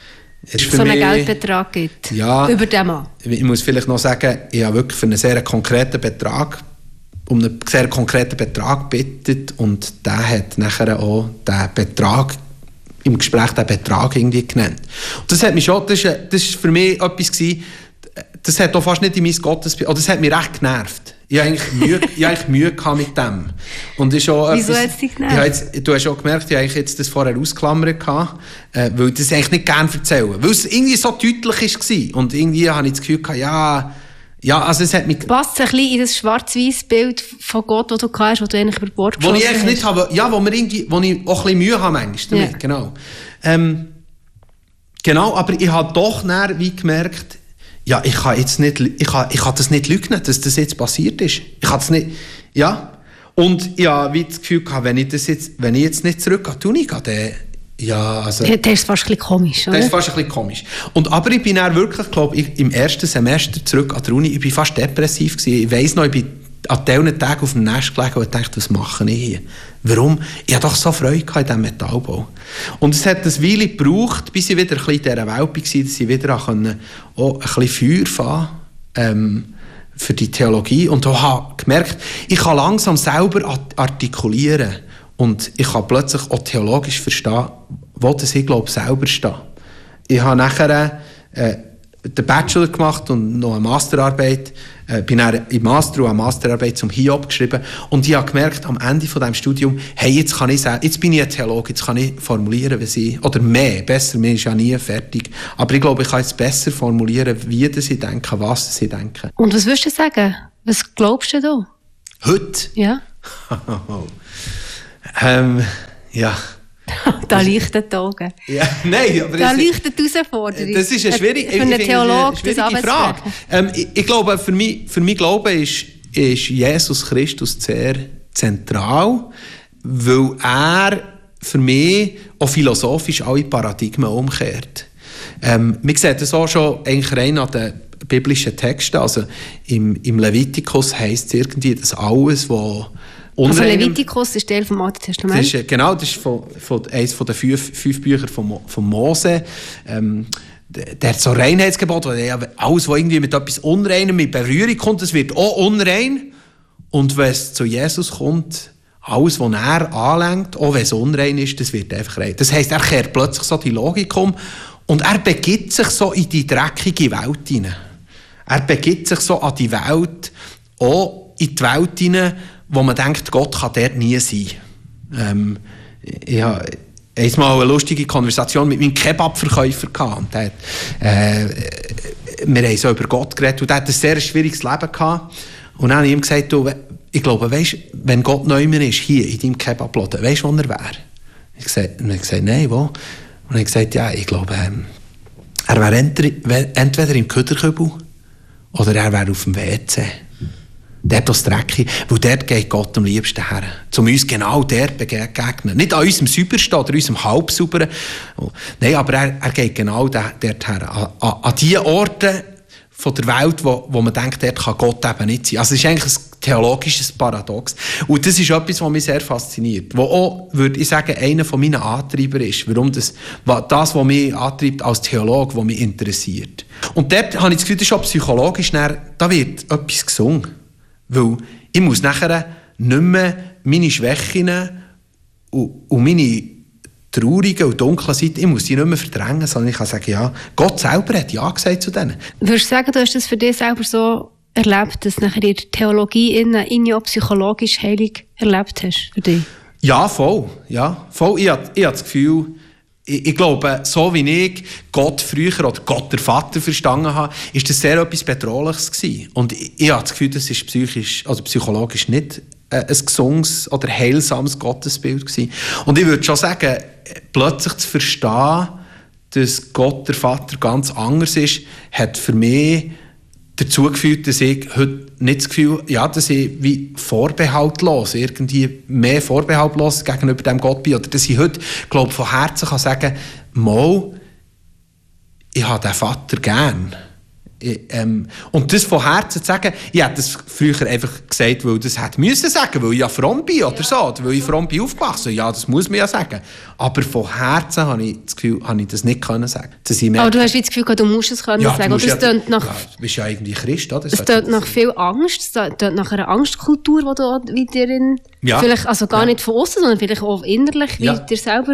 so einen mich, Geldbetrag gibt, ja, über den Mann. Ich muss vielleicht noch sagen, ich habe wirklich für einen sehr konkreten Betrag, um einen sehr konkreten Betrag gebeten und der hat nachher auch den Betrag im Gespräch den Betrag irgendwie genannt. Und das hat mich schon, das ist, das ist für mich etwas gewesen, das hat auch fast nicht in mein Gottesbild, oder das hat mich recht genervt. Ich habe eigentlich Mühe, ich habe eigentlich Mühe gehabt mit dem. Und ist auch Wieso etwas, hat es dich genervt? Ich jetzt, du hast auch gemerkt, ich habe jetzt das vorher ausklammert gehabt, äh, weil ich das eigentlich nicht gerne erzählen, weil es irgendwie so deutlich war. Und irgendwie habe ich das Gefühl gehabt, ja, ja, also es hat mich... Passt ein bisschen in das schwarz-weiss Bild von Gott, das du hast, das du eigentlich über Bord geschossen hast? Wo ich eigentlich nicht habe, ja, wo, mir irgendwie, wo ich auch ein bisschen Mühe habe manchmal damit, ja. Genau. Ähm, genau, aber ich habe doch näher wie gemerkt, ja, ich kann jetzt nicht, ich kann, ich kann das nicht leugnen, dass das jetzt passiert ist. Ich kann das nicht, ja. Und ich habe wie das Gefühl gehabt, wenn ich das jetzt, wenn ich jetzt nicht zurück an die Uni gehe, dann, ja, also... Das ist fast ein bisschen komisch, oder? Das ist fast ein bisschen komisch. Und, aber ich bin dann wirklich, glaube ich, im ersten Semester zurück an der Uni, ich bin fast depressiv gewesen. Ich weiss noch, ich bin an diesen Tagen auf dem Nest gelegen und dachte, was mache ich hier? Warum? Ich hatte doch so Freude in diesem Metallbau. Und es hat eine Weile gebraucht, bis ich wieder ein bisschen in dieser Welt war, dass ich wieder auch ein bisschen Feuer fahren ähm, für die Theologie. Und ich habe gemerkt, ich kann langsam selber artikulieren. Und ich kann plötzlich auch theologisch verstehen, wo das ich glaube selber stehe. Ich habe nachher äh, den Bachelor gemacht und noch eine Masterarbeit. Äh, bin dann im Master und eine Masterarbeit zum Hiob geschrieben. Und ich habe gemerkt, am Ende von diesem Studium, hey, jetzt kann ich sagen, jetzt bin ich ein Theologe, jetzt kann ich formulieren, wie sie, oder mehr, besser, mir ist ja nie fertig. Aber ich glaube, ich kann jetzt besser formulieren, wie sie denken, was sie denken. Und was würdest du sagen? Was glaubst du da? Heute? Ja. ähm, ja. Da leuchtet die Augen. Ja, nein, aber da das, leuchtet die Herausforderung. Das ist eine schwierige, für einen Theologen, eine schwierige Frage. Ähm, ich, ich glaube, für mich, für mich Glaube ist, ist Jesus Christus sehr zentral, weil er für mich auch philosophisch alle Paradigmen umkehrt. Ähm, man sieht das auch schon eigentlich rein an den biblischen Texten. Also im, im Levitikus heisst es irgendwie, dass alles, was also Levitikus ist Teil vom Alten Testament? Das ist, genau, das ist von, von, eines von den fünf, fünf Büchern von, von Mose. Ähm, der, der hat so Reinheitsgebot, weil alles, was irgendwie mit etwas Unreinem mit Berührung kommt, das wird auch unrein. Und wenn es zu Jesus kommt, alles, was er anlenkt, auch wenn es unrein ist, das wird einfach rein. Das heisst, er kehrt plötzlich so die Logik um und er begibt sich so in die dreckige Welt hinein. Er begibt sich so an die Welt, auch in die Welt hinein, wo man denkt, Gott kann dort nie sein. Ähm, ich hatte einmal eine lustige Konversation mit meinem Kebabverkäufer gehabt. Der hat, äh, wir haben so über Gott geredet und der hat ein sehr schwieriges Leben gehabt. Und dann habe ich ihm gesagt, du, ich glaube, weißt, wenn Gott neu mehr ist, hier in deinem Kebabladen, weißt du, wo er wäre? Ich gesagt, und er hat gesagt, nein, wo? Und er hat gesagt, ja, ich glaube, ähm, er wäre entweder im Köderkübel oder er wäre auf dem W C. Dort das Dreckige, weil dort geht Gott am liebsten her. Zum uns genau dort begegnen. Nicht an unserem Saubersten oder unserem Halbsauberen. Nein, aber er, er geht genau dort her. An, an, an die Orte, von der Welt, wo, wo man denkt, dort kann Gott eben nicht sein. Also es ist eigentlich ein theologisches Paradox. Und das ist etwas, was mich sehr fasziniert. Wo auch, würde ich sagen, einer von meinen Antreiber ist. Warum das, das, was mich antreibt als Theologe, was mich interessiert. Und dort habe ich das Gefühl, das ist auch psychologisch, dann, da wird etwas gesungen. Weil ich muss nachher nicht mehr meine Schwächen und, und meine traurigen und dunklen Seiten, ich muss die nicht mehr verdrängen, sondern ich kann sagen, ja, Gott selber hat Ja gesagt zu denen. Würdest du sagen, du hast das für dich selber so erlebt, dass du nachher in der Theologie innen, in auch psychologisch heilig erlebt hast für dich? Ja, voll. Ja, voll. Ich, ich habe das Gefühl, ich, ich glaube, so wie ich Gott früher oder Gott der Vater verstanden habe, ist das sehr etwas Bedrohliches gewesen. Und ich, ich habe das Gefühl, das ist psychisch, also psychologisch nicht ein gesundes oder heilsames Gottesbild gewesen. Und ich würde schon sagen, plötzlich zu verstehen, dass Gott der Vater ganz anders ist, hat für mich dazu geführt, dass ich heute nicht das Gefühl, ja, dass ich wie vorbehaltlos, irgendwie mehr vorbehaltlos gegenüber dem Gott bin, oder dass ich heute, glaube von Herzen kann sagen, mal, ich habe den Vater gern. Ich, ähm, und das von Herzen zu sagen, ich hätte das früher einfach gesagt, weil das hätte müssen sagen, weil ich ja fromm bin oder so, oder weil ich fromm bin aufgewachsen. Ja, das muss man ja sagen. Aber von Herzen habe ich das Gefühl, habe ich das nicht können sagen. Dass ich merke, aber du hast das Gefühl, du musst es können ja, sagen. Oder ja, es tönt nach, ja, du bist ja irgendwie Christ, oder? Es tönt nach viel Angst, es tönt nach einer Angstkultur, die du wie dir in, ja. vielleicht, also gar ja. nicht von außen, sondern vielleicht auch innerlich, wie ja. du dir selber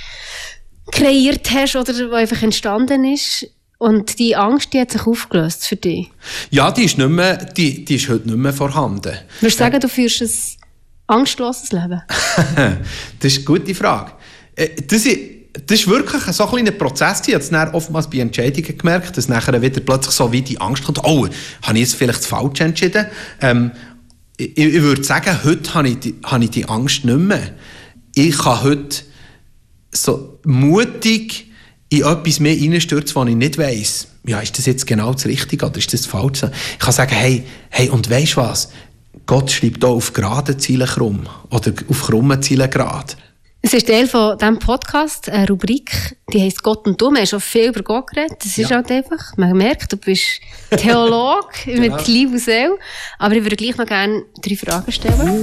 kreiert hast oder die einfach entstanden ist. Und die Angst, die hat sich aufgelöst für dich? Ja, die ist, nicht mehr, die, die ist heute nicht mehr vorhanden. Würdest du sagen, äh, du führst ein angstloses Leben? Das ist eine gute Frage. Das ist, das ist wirklich so ein kleiner Prozess. Ich habe es dann oftmals bei Entscheidungen gemerkt, dass nachher wieder plötzlich so wie die Angst kommt, oh, habe ich jetzt vielleicht falsch entschieden? Ähm, ich, ich würde sagen, heute habe ich, die, habe ich die Angst nicht mehr. Ich kann heute so mutig in etwas mehr reinstürzen, was ich nicht weiss. Ja, ist das jetzt genau das Richtige oder ist das das Falsche? Ich kann sagen, hey, hey, und weisst was? Gott schreibt auch auf geraden Zielen krumm oder auf krummen Zielen gerade. Es ist Teil von diesem Podcast, eine Rubrik, die heisst Gott und du. Wir haben schon viel über Gott geredet. Das ist ja. halt einfach, man merkt, du bist Theologe genau. mit Liebe und Seele. Aber ich würde gleich noch gerne drei Fragen stellen.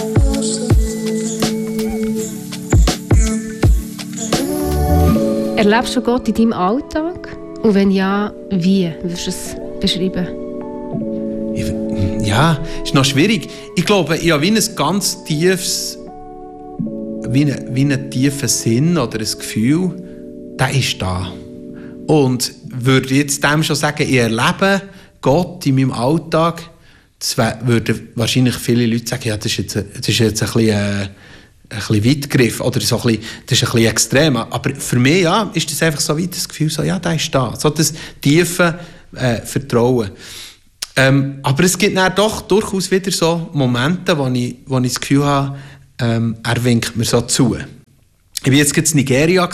Erlebst du Gott in deinem Alltag? Und wenn ja, wie würdest du es beschreiben? Ja, ist noch schwierig. Ich glaube, ich habe wie ein ganz tiefes, wie einen, wie einen tiefen Sinn oder ein Gefühl, der ist da. Und würde jetzt dem schon sagen, ich erlebe Gott in meinem Alltag, das würden wahrscheinlich viele Leute sagen, ja, das ist jetzt, das ist jetzt ein bisschen... Äh, ein bisschen weit gegriffen, oder so ein bisschen, das ist ein bisschen extrem. Aber für mich, ja, ist das einfach so weit das Gefühl, so, ja, der ist da. So das tiefe äh, Vertrauen. Ähm, aber es gibt dann doch durchaus wieder so Momente, wo ich, wo ich das Gefühl habe, ähm, er winkt mir so zu. Ich war jetzt in Nigeria,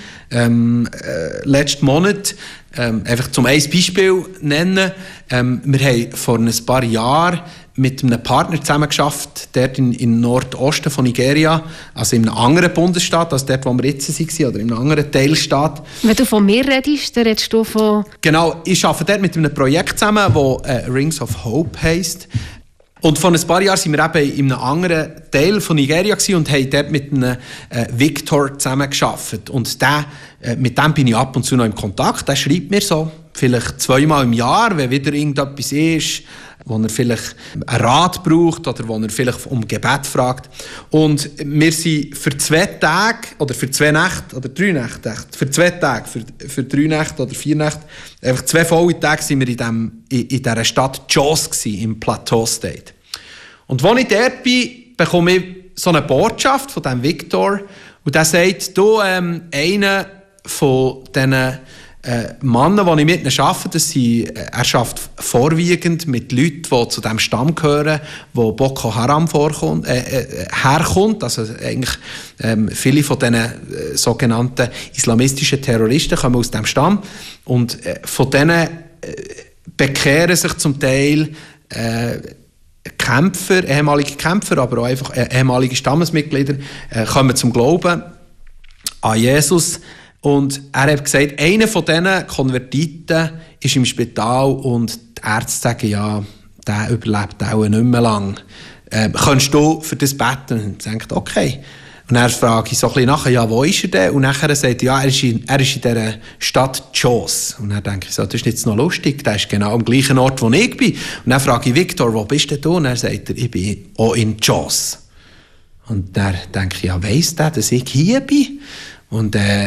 ähm, äh, letzten Monat, ähm, einfach zum ein Beispiel nennen. Ähm, wir haben vor ein paar Jahren mit einem Partner zusammengearbeitet, dort in, in Nordosten von Nigeria, also in einem anderen Bundesstaat, als dort, wo wir jetzt waren, oder in einem anderen Teilstaat. Wenn du von mir redest, dann redest du von... Genau, ich arbeite dort mit einem Projekt zusammen, das äh, Rings of Hope heisst. Und vor ein paar Jahren waren wir eben in einem anderen Teil von Nigeria und haben dort mit einem äh, Victor zusammengearbeitet. Und der, äh, mit dem bin ich ab und zu noch im Kontakt. Der schreibt mir so, vielleicht zweimal im Jahr, wenn wieder irgendetwas ist, wo er vielleicht einen Rat braucht oder wo er vielleicht um Gebet fragt. Und wir sind für zwei Tage oder für zwei Nächte oder drei Nächte, für zwei Tage, für, für drei Nächte oder vier Nächte, einfach zwei volle Tage sind wir in, dem, in, in dieser Stadt Jos gewesen, im Plateau State. Und als ich dort bin, bekomme ich so eine Botschaft von diesem Victor und der sagt, du, ähm, einer von diesen Äh, Männer, die ich mit ihnen arbeite, das sind, äh, er arbeitet vorwiegend mit Leuten, die zu dem Stamm gehören, wo Boko Haram vorkommt, äh, äh, herkommt. Also eigentlich ähm, viele von diesen äh, sogenannten islamistischen Terroristen kommen aus dem Stamm. Und äh, von denen äh, bekehren sich zum Teil äh, Kämpfer, ehemalige Kämpfer, aber auch einfach äh, ehemalige Stammesmitglieder, äh, kommen zum Glauben an Jesus. Und er hat gesagt, einer von diesen Konvertiten ist im Spital und die Ärzte sagen, ja, der überlebt auch nicht mehr lang. Ähm, kannst du für das beten? Und ich denke, okay. Und dann frage ich so ein bisschen nachher, ja, wo ist er denn? Und nachher sagt er, ja, er ist in, er ist in dieser Stadt Jos. Und dann denke ich so, das ist jetzt noch lustig, der ist genau am gleichen Ort, wo ich bin. Und dann frage ich Victor, wo bist denn du? Und er sagt er, ich bin auch in Jos. Und dann denke ich, ja, weiss der, dass ich hier bin? Und äh,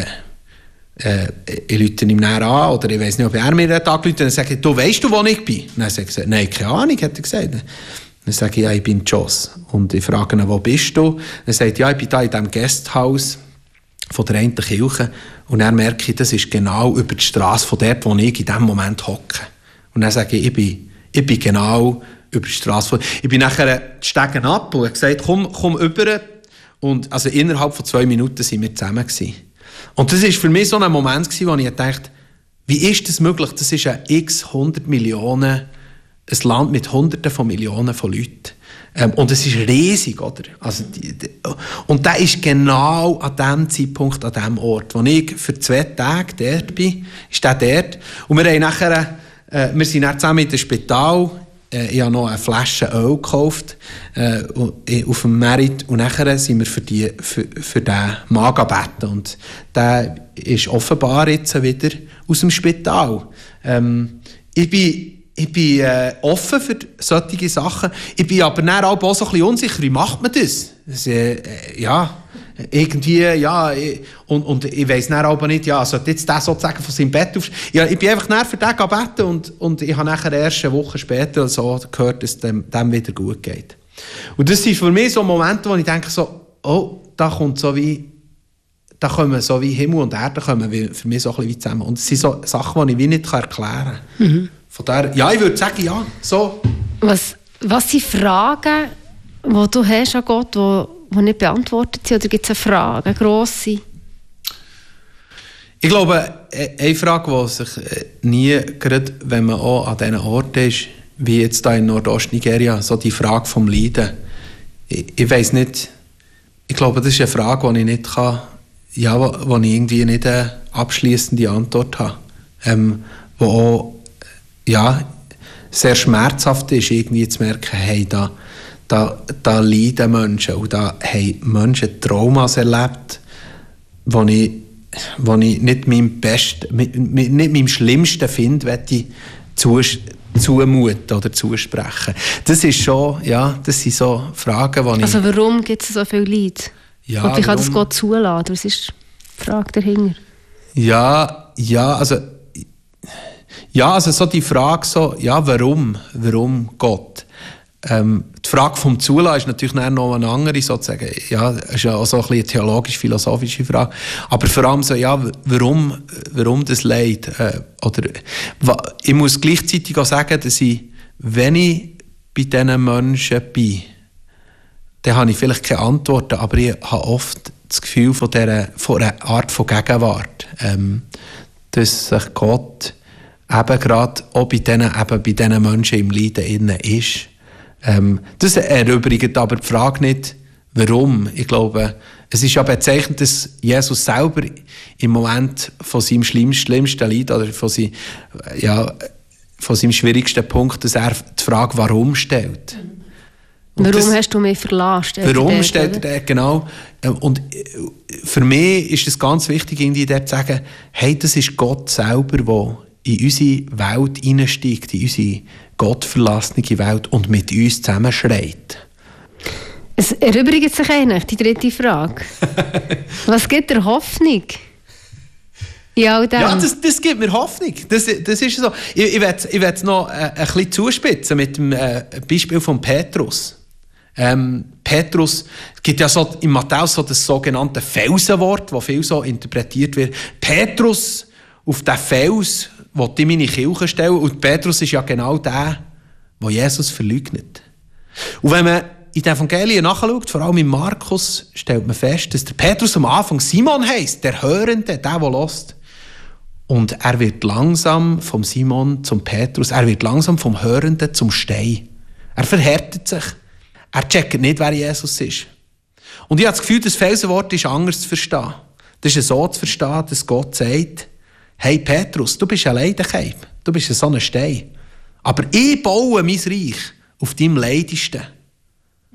äh, ich rufe ihn näher an, oder ich weiss nicht, ob er mir einen Tag ruft, und dann sage ich, du weisst du, wo ich bin? Und dann sagt er, nein, keine Ahnung, hat er gesagt. Dann sage ich, ja, ich bin in Jos. Und ich frage ihn, wo bist du? Dann sagt er, ja, ich bin da in diesem Gasthaus von der einen Kirche. Und dann merke ich, das ist genau über die Strasse von dort, wo ich in diesem Moment hocke. Und dann sage ich, ich bin, ich bin genau über die Strasse von... Ich bin nachher die Stegen ab und habe gesagt, komm, komm rüber. Und also innerhalb von zwei Minuten waren wir zusammen gewesen. Und das war für mich so ein Moment gewesen, wo ich dachte, wie ist das möglich? Das ist ein x hundert Millionen... ein Land mit Hunderten von Millionen von Leuten. Ähm, und es ist riesig, oder? Also die, die, und der ist genau an dem Zeitpunkt, an dem Ort. Wo ich für zwei Tage dort bin, ist der dort. Und wir, haben nachher, äh, wir sind dann zusammen in das Spital. Äh, ich habe noch eine Flasche Öl gekauft äh, auf dem Merit. Und nachher sind wir für, die, für, für den Mann gebeten. Und der ist offenbar jetzt wieder aus dem Spital. Ähm, ich bin Ich bin äh, offen für solche Sachen. Ich bin aber dann auch so ein bisschen unsicher, wie macht man das? das äh, ja, irgendwie, ja, ich, und, und ich weiss dann aber nicht, ja, sollte jetzt der sozusagen von seinem Bett aufstehen? Ja, ich bin einfach dann für den gebeten und, und ich habe nachher erst eine Woche später so gehört, dass es dem, dem wieder gut geht. Und das sind für mich so Momente, wo ich denke so, oh, da kommt so wie, da kommen so wie Himmel und Erde kommen für mich so ein bisschen wie zusammen. Und es sind so Sachen, die ich wie nicht erklären kann. Mhm. Von der, ja, ich würde sagen, ja, so. Was, was sind Fragen, die du hast an Gott, die, die nicht beantwortet sind? Oder gibt es eine Frage, eine grosse? Ich glaube, eine Frage, die sich nie, gerade wenn man auch an diesen Orten ist, wie jetzt hier in Nordostnigeria, so die Frage vom Leiden. Ich, ich weiss nicht, ich glaube, das ist eine Frage, die ich nicht kann, ja, wo, wo ich irgendwie nicht eine abschliessende Antwort habe. Ähm, wo auch ja, sehr schmerzhaft ist, irgendwie zu merken, hey, da, da, da leiden Menschen und da haben Menschen Traumas erlebt, wo ich, wo ich nicht meinem Besten, nicht meinem Schlimmsten finde, möchte ich zumuten oder zusprechen. Das ist schon, ja, das sind so Fragen, die ich... Also warum gibt es so viel Leid? Ja, und wie kann warum, das Gott zulassen? Was ist die Frage dahinter? Ja, ja, also... Ja, also so die Frage so, ja, warum? Warum Gott? Ähm, die Frage vom Zulassen ist natürlich noch eine andere, sozusagen. Ja, das ist ja auch so ein bisschen eine theologisch-philosophische Frage. Aber vor allem so, ja, warum, warum das Leid? Äh, oder, ich muss gleichzeitig auch sagen, dass ich, wenn ich bei diesen Menschen bin, dann habe ich vielleicht keine Antworten, aber ich habe oft das Gefühl von, dieser, von einer Art von Gegenwart, ähm, dass sich Gott eben gerade auch bei diesen, eben bei diesen Menschen im Leiden innen ist. Ähm, das erübrigt aber die Frage nicht, warum. Ich glaube, es ist ja bezeichnend, dass Jesus selber im Moment von seinem schlimmsten, schlimmsten Leid oder von, sein, ja, von seinem schwierigsten Punkt, dass er die Frage «Warum?» stellt. Und warum das, hast du mich verlassen? Warum stellt er, genau. Und für mich ist es ganz wichtig, irgendwie dort zu sagen, hey, das ist Gott selber, der in unsere Welt hineinsteigt, in unsere gottverlassene Welt und mit uns zusammenschreit. Es erübrigt sich eigentlich die dritte Frage. Was gibt dir Hoffnung? Ja, ja das, das gibt mir Hoffnung. Das, das ist so. Ich, ich werde ich werd noch äh, ein bisschen zuspitzen mit dem äh, Beispiel von Petrus. Ähm, Petrus, es gibt ja so in Matthäus so das sogenannte Felsenwort, das viel so interpretiert wird. Petrus, auf den Fels wollte ich meine Kirche stellen. Und Petrus ist ja genau der, der Jesus verleugnet. Und wenn man in den Evangelien nachschaut, vor allem in Markus, stellt man fest, dass der Petrus am Anfang Simon heisst, der Hörende, der, der hört. Und er wird langsam vom Simon zum Petrus, er wird langsam vom Hörenden zum Stein. Er verhärtet sich. Er checkt nicht, wer Jesus ist. Und ich habe das Gefühl, das Felsenwort ist anders zu verstehen. Das ist so zu verstehen, dass Gott sagt, hey Petrus, du bist allein daheim. Du bist so ein Stein. Aber ich baue mein Reich auf deinem Leidesten. Mhm.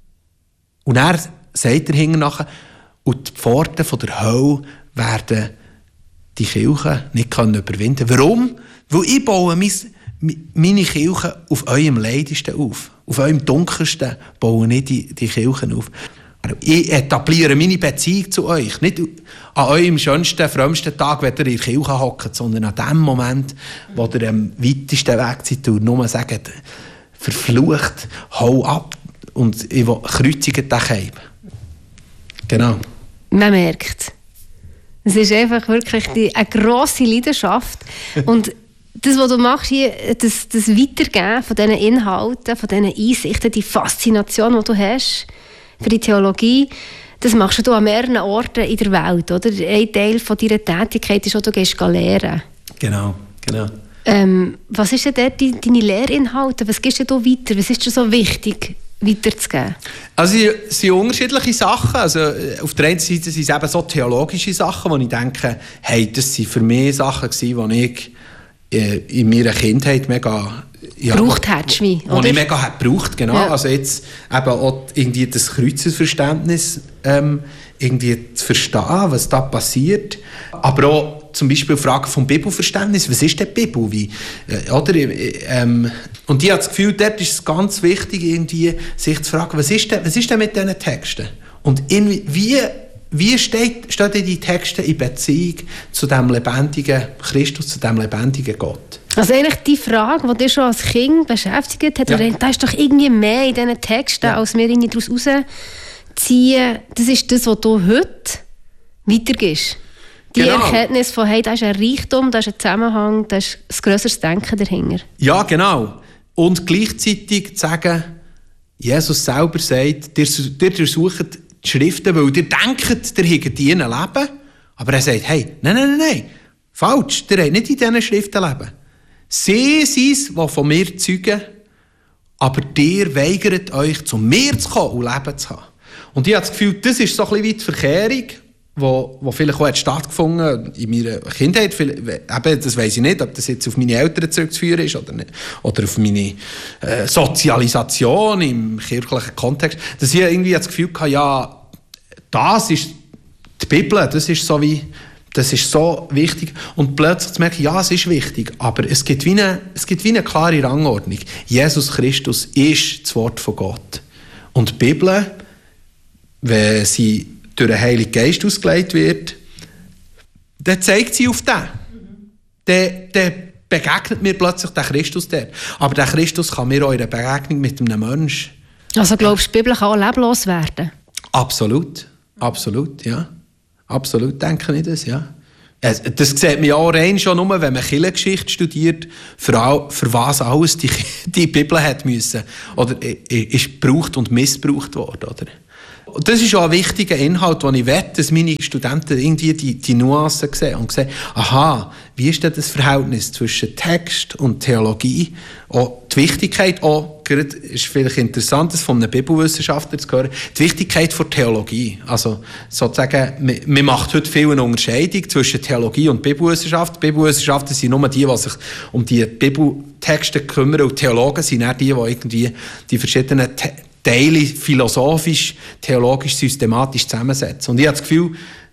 Und er sagt er hinten nachher, und die Pforten von der Hölle werden die Kirche nicht überwinden können. Warum? Weil ich baue mein, meine Kirche auf eurem Leidesten auf. Auf eurem Dunkelsten baue ich die, die Kirchen auf. Ich etabliere meine Beziehung zu euch. Nicht an eurem schönsten, frömmsten Tag, wenn ihr in der Kirche hockt, sondern an dem Moment, wo ihr am weitesten Weg seid und nur sagt, verflucht, hau ab und ich will kreuzigen den Keib. Genau. Man merkt, es ist einfach wirklich die, eine grosse Leidenschaft. Und das, was du machst hier, das, das Weitergeben von diesen Inhalten, von diesen Einsichten, die Faszination, die du hast für die Theologie, das machst du an mehreren Orten in der Welt, oder? Ein Teil von deiner Tätigkeit ist auch, du gehst lehren. Genau, genau. Ähm, was ist denn dort die, deine Lehrinhalte? Was gibst du da weiter? Was ist dir so wichtig, weiterzugeben? Also es sind unterschiedliche Sachen. Also, auf der einen Seite sind es eben so theologische Sachen, wo ich denke, hey, das waren für mich Sachen gewesen, die ich äh, in meiner Kindheit mega... Ja, braucht hättest du mich, oder? Ich mega hat gebraucht, genau. Ja. Also jetzt eben auch irgendwie das Kreuzesverständnis ähm, irgendwie zu verstehen, was da passiert. Aber auch zum Beispiel die Frage vom Bibelverständnis. Was ist denn die Bibel? Wie, äh, oder, ähm, und ich habe das Gefühl, dort ist es ganz wichtig, irgendwie, sich zu fragen, was ist denn, was ist denn mit diesen Texten? Und in, wie, wie steht, stehen die Texte in Beziehung zu dem lebendigen Christus, zu dem lebendigen Gott? Also eigentlich die Frage, die dich schon als Kind beschäftigt hat, ja. Da ist doch irgendwie mehr in diesen Texten, ja. als wir daraus rausziehen. Das ist das, was du heute weitergibst. Die genau. Erkenntnis von, hey, da ist ein Reichtum, da ist ein Zusammenhang, da ist ein grösseres Denken dahinter. Ja, genau. Und gleichzeitig zu sagen, Jesus selber sagt, ihr, ihr durchsucht die Schriften, weil ihr denkt, ihr hättet in ihnen Leben. Aber er sagt, hey, nein, nein, nein, nein, falsch, ihr habt nicht in diesen Schriften Leben. Sie sind es, die von mir zeugen, aber ihr weigert euch, zu mir zu kommen und Leben zu haben. Und ich habe das Gefühl, das ist so ein bisschen wie die Verkehrung, wo, wo vielleicht auch hat stattgefunden in meiner Kindheit. Eben, das weiss ich nicht, ob das jetzt auf meine Eltern zurückzuführen ist oder, nicht, oder auf meine äh, Sozialisation im kirchlichen Kontext. Dass ich irgendwie das Gefühl hatte, ja, das ist die Bibel, das ist so wie... Das ist so wichtig. Und plötzlich zu merken, ja, es ist wichtig, aber es gibt wie eine, es gibt wie eine klare Rangordnung. Jesus Christus ist das Wort von Gott. Und die Bibel, wenn sie durch den Heiligen Geist ausgelegt wird, dann zeigt sie auf den. Dann, dann begegnet mir plötzlich der Christus dort. Aber der Christus kann mir auch in der Begegnung mit einem Menschen. Also glaubst du, die Bibel kann auch leblos werden? Absolut. Absolut, ja. Absolut, denke ich das, ja. Das sieht man ja auch rein schon nur, wenn man Kirchengeschichte studiert, für, all, für was alles die, die Bibel hat müssen, oder ist gebraucht und missbraucht worden, oder? Und das ist auch ein wichtiger Inhalt, den ich wette, dass meine Studenten irgendwie die, die Nuancen sehen und sehen, aha, wie ist denn das Verhältnis zwischen Text und Theologie? Auch die Wichtigkeit, auch, gerade ist vielleicht interessant, das von einem Bibelwissenschaftler zu hören, die Wichtigkeit der Theologie. Also sozusagen, man macht heute viel eine Unterscheidung zwischen Theologie und Bibelwissenschaft. Bibelwissenschaften sind nur die, die sich um die Bibeltexte kümmern, und Theologen sind auch die, die irgendwie die verschiedenen Te- Teile philosophisch, theologisch, systematisch zusammensetzen. Und ich habe das Gefühl,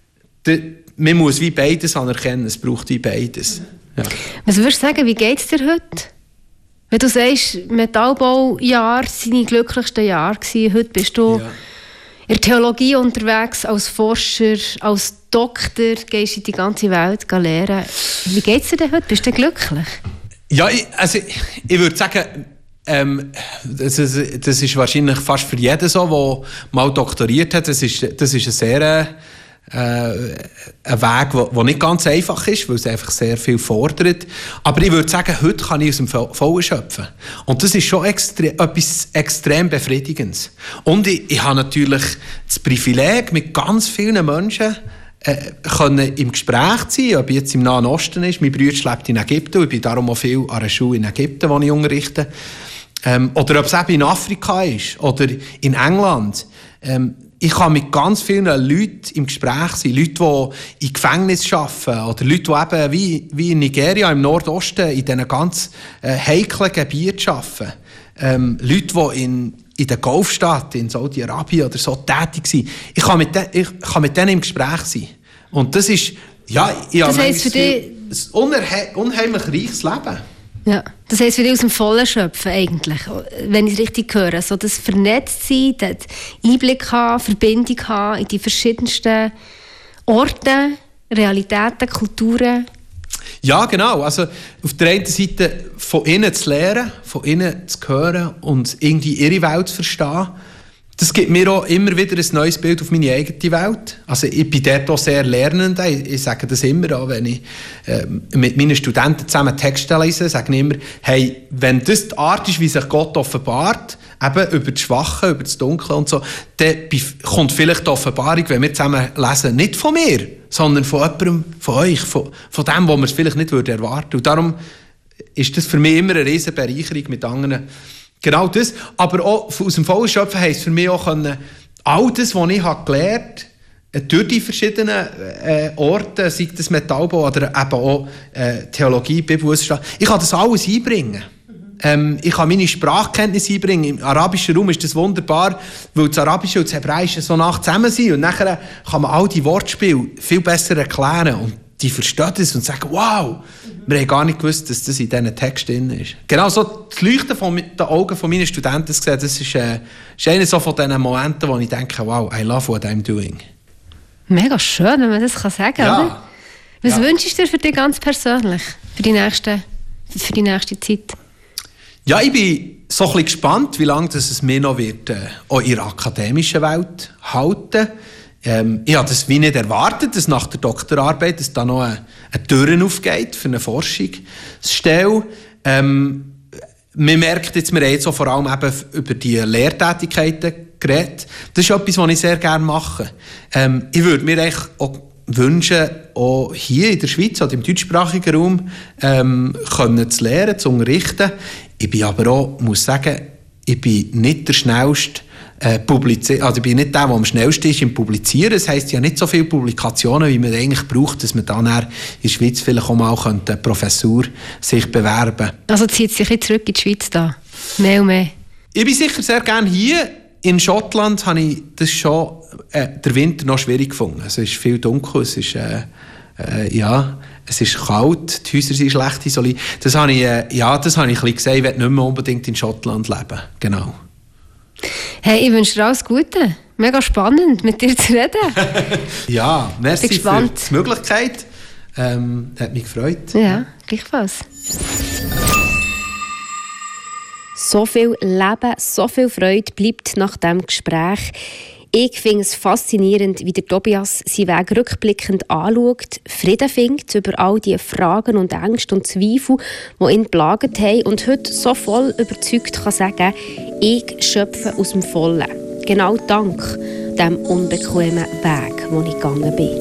man muss wie beides anerkennen, es braucht wie beides. Ja. Was würdest du sagen, wie geht es dir heute? Wenn du sagst, Metallbaujahr waren deine glücklichsten Jahre gewesen, heute bist du ja. in der Theologie unterwegs, als Forscher, als Doktor, gehst in die ganze Welt lehren. Wie geht es dir denn heute? Bist du glücklich? Ja, ich, also ich würde sagen, Ähm, das, ist, das ist wahrscheinlich fast für jeden so, der mal doktoriert hat. Das ist, das ist ein sehr äh, ein Weg, der nicht ganz einfach ist, weil es einfach sehr viel fordert. Aber ich würde sagen, heute kann ich aus dem Vollen schöpfen. Und das ist schon extre- etwas extrem Befriedigendes. Und ich, ich habe natürlich das Privileg, mit ganz vielen Menschen äh, können im Gespräch sein, ob jetzt im Nahen Osten ist. Mein Bruder lebt in Ägypten, ich bin darum auch viel an einer Schule in Ägypten, wo ich unterrichte. Ähm, oder ob es eben in Afrika ist oder in England. Ähm, ich kann mit ganz vielen Leuten im Gespräch sein. Leute, die in Gefängnis arbeiten oder Leute, die eben wie, wie in Nigeria im Nordosten in diesen ganz äh, heiklen Gebieten arbeiten. Ähm, Leute, die in, in der Golfstadt, in Saudi-Arabien oder so tätig sind. Ich kann, mit de, ich kann mit denen im Gespräch sein. Und das ist, ja, ich das heisst für dich ein unhe- unheimlich reiches Leben. Ja, das heisst für dich aus dem Vollen schöpfen eigentlich, wenn ich es richtig höre. So das Vernetztsein, das Einblick haben, Verbindung haben in die verschiedensten Orte, Realitäten, Kulturen. Ja, genau. Also auf der einen Seite von ihnen zu lernen, von ihnen zu hören und irgendwie ihre Welt zu verstehen. Das gibt mir auch immer wieder ein neues Bild auf meine eigene Welt. Also ich bin dort auch sehr lernend. Ich, ich sage das immer, auch wenn ich äh, mit meinen Studenten zusammen Texte lese, sage ich immer, hey, wenn das die Art ist, wie sich Gott offenbart, eben über das Schwache, über das Dunkle und so, dann kommt vielleicht die Offenbarung, wenn wir zusammen lesen, nicht von mir, sondern von jemandem, von euch, von, von dem, wo man es vielleicht nicht erwarten würde. Und darum ist das für mich immer eine riesige Bereicherung mit anderen. Genau das. Aber auch aus dem vollen Schöpfen heisst für mich auch können, all das, was ich habe gelernt habe, durch die verschiedenen äh, Orte, sei das Metallbau oder eben auch äh, Theologie, Bibelwissenschaft, ich kann das alles einbringen. Ähm, ich kann meine Sprachkenntnis einbringen. Im arabischen Raum ist das wunderbar, weil das Arabische und das Hebräische so nah zusammen sind. Und nachher kann man all die Wortspiele viel besser erklären. Und die verstehen das und sagen, wow, wir haben gar nicht gewusst, dass das in diesen Texten drin ist. Genau so das Leuchten von den Augen von meinen Studenten gesehen, das ist, äh, ist einer so von diesen Momenten, wo ich denke, wow, I love what I'm doing. Mega schön, wenn man das kann sagen kann, ja. oder? Was ja. wünschst du dir für dich ganz persönlich, für die nächste, für die nächste Zeit? Ja, ich bin so ein bisschen gespannt, wie lange das es mir noch wird, äh, auch in der akademischen Welt halten. Ähm, ich habe das wie nicht erwartet, dass nach der Doktorarbeit dass da noch eine, eine Tür aufgeht für eine Forschungsstelle. Ähm, man merkt jetzt, wir haben jetzt so vor allem eben über die Lehrtätigkeiten geredet. Das ist etwas, was ich sehr gerne mache. Ähm, ich würde mir eigentlich auch wünschen, auch hier in der Schweiz oder im deutschsprachigen Raum ähm, können zu lehren, zu unterrichten. Ich bin aber auch, muss sagen, ich bin nicht der schnellste äh, Publizier, also ich bin nicht der, der am schnellsten ist im Publizieren. Das heisst ja nicht so viele Publikationen, wie man eigentlich braucht, dass man dann in der Schweiz vielleicht auch mal eine Professur sich bewerben könnte. Also zieht sich jetzt zurück in die Schweiz da? Mehr und mehr? Ich bin sicher sehr gerne hier. In Schottland habe ich das schon äh, der Winter noch schwierig gefunden. Es ist viel dunkel, es ist äh, äh, ja, es ist kalt, die Häuser sind schlecht isoliert. Das habe ich, äh, ja, das habe ich ein bisschen gesagt, ich will nicht mehr unbedingt in Schottland leben. Genau. Hey, ich wünsche dir alles Gute. Mega spannend, mit dir zu reden. Ja, merci für die Möglichkeit. Ähm, hat mich gefreut. Ja, gleichfalls. So viel Leben, so viel Freude bleibt nach diesem Gespräch. Ich finde es faszinierend, wie der Tobias seinen Weg rückblickend anschaut, Frieden findet über all die Fragen und Ängste und Zweifel, die ihn plagt haben und heute so voll überzeugt kann sagen, ich schöpfe aus dem Vollen. Genau dank dem unbequemen Weg, den ich gegangen bin.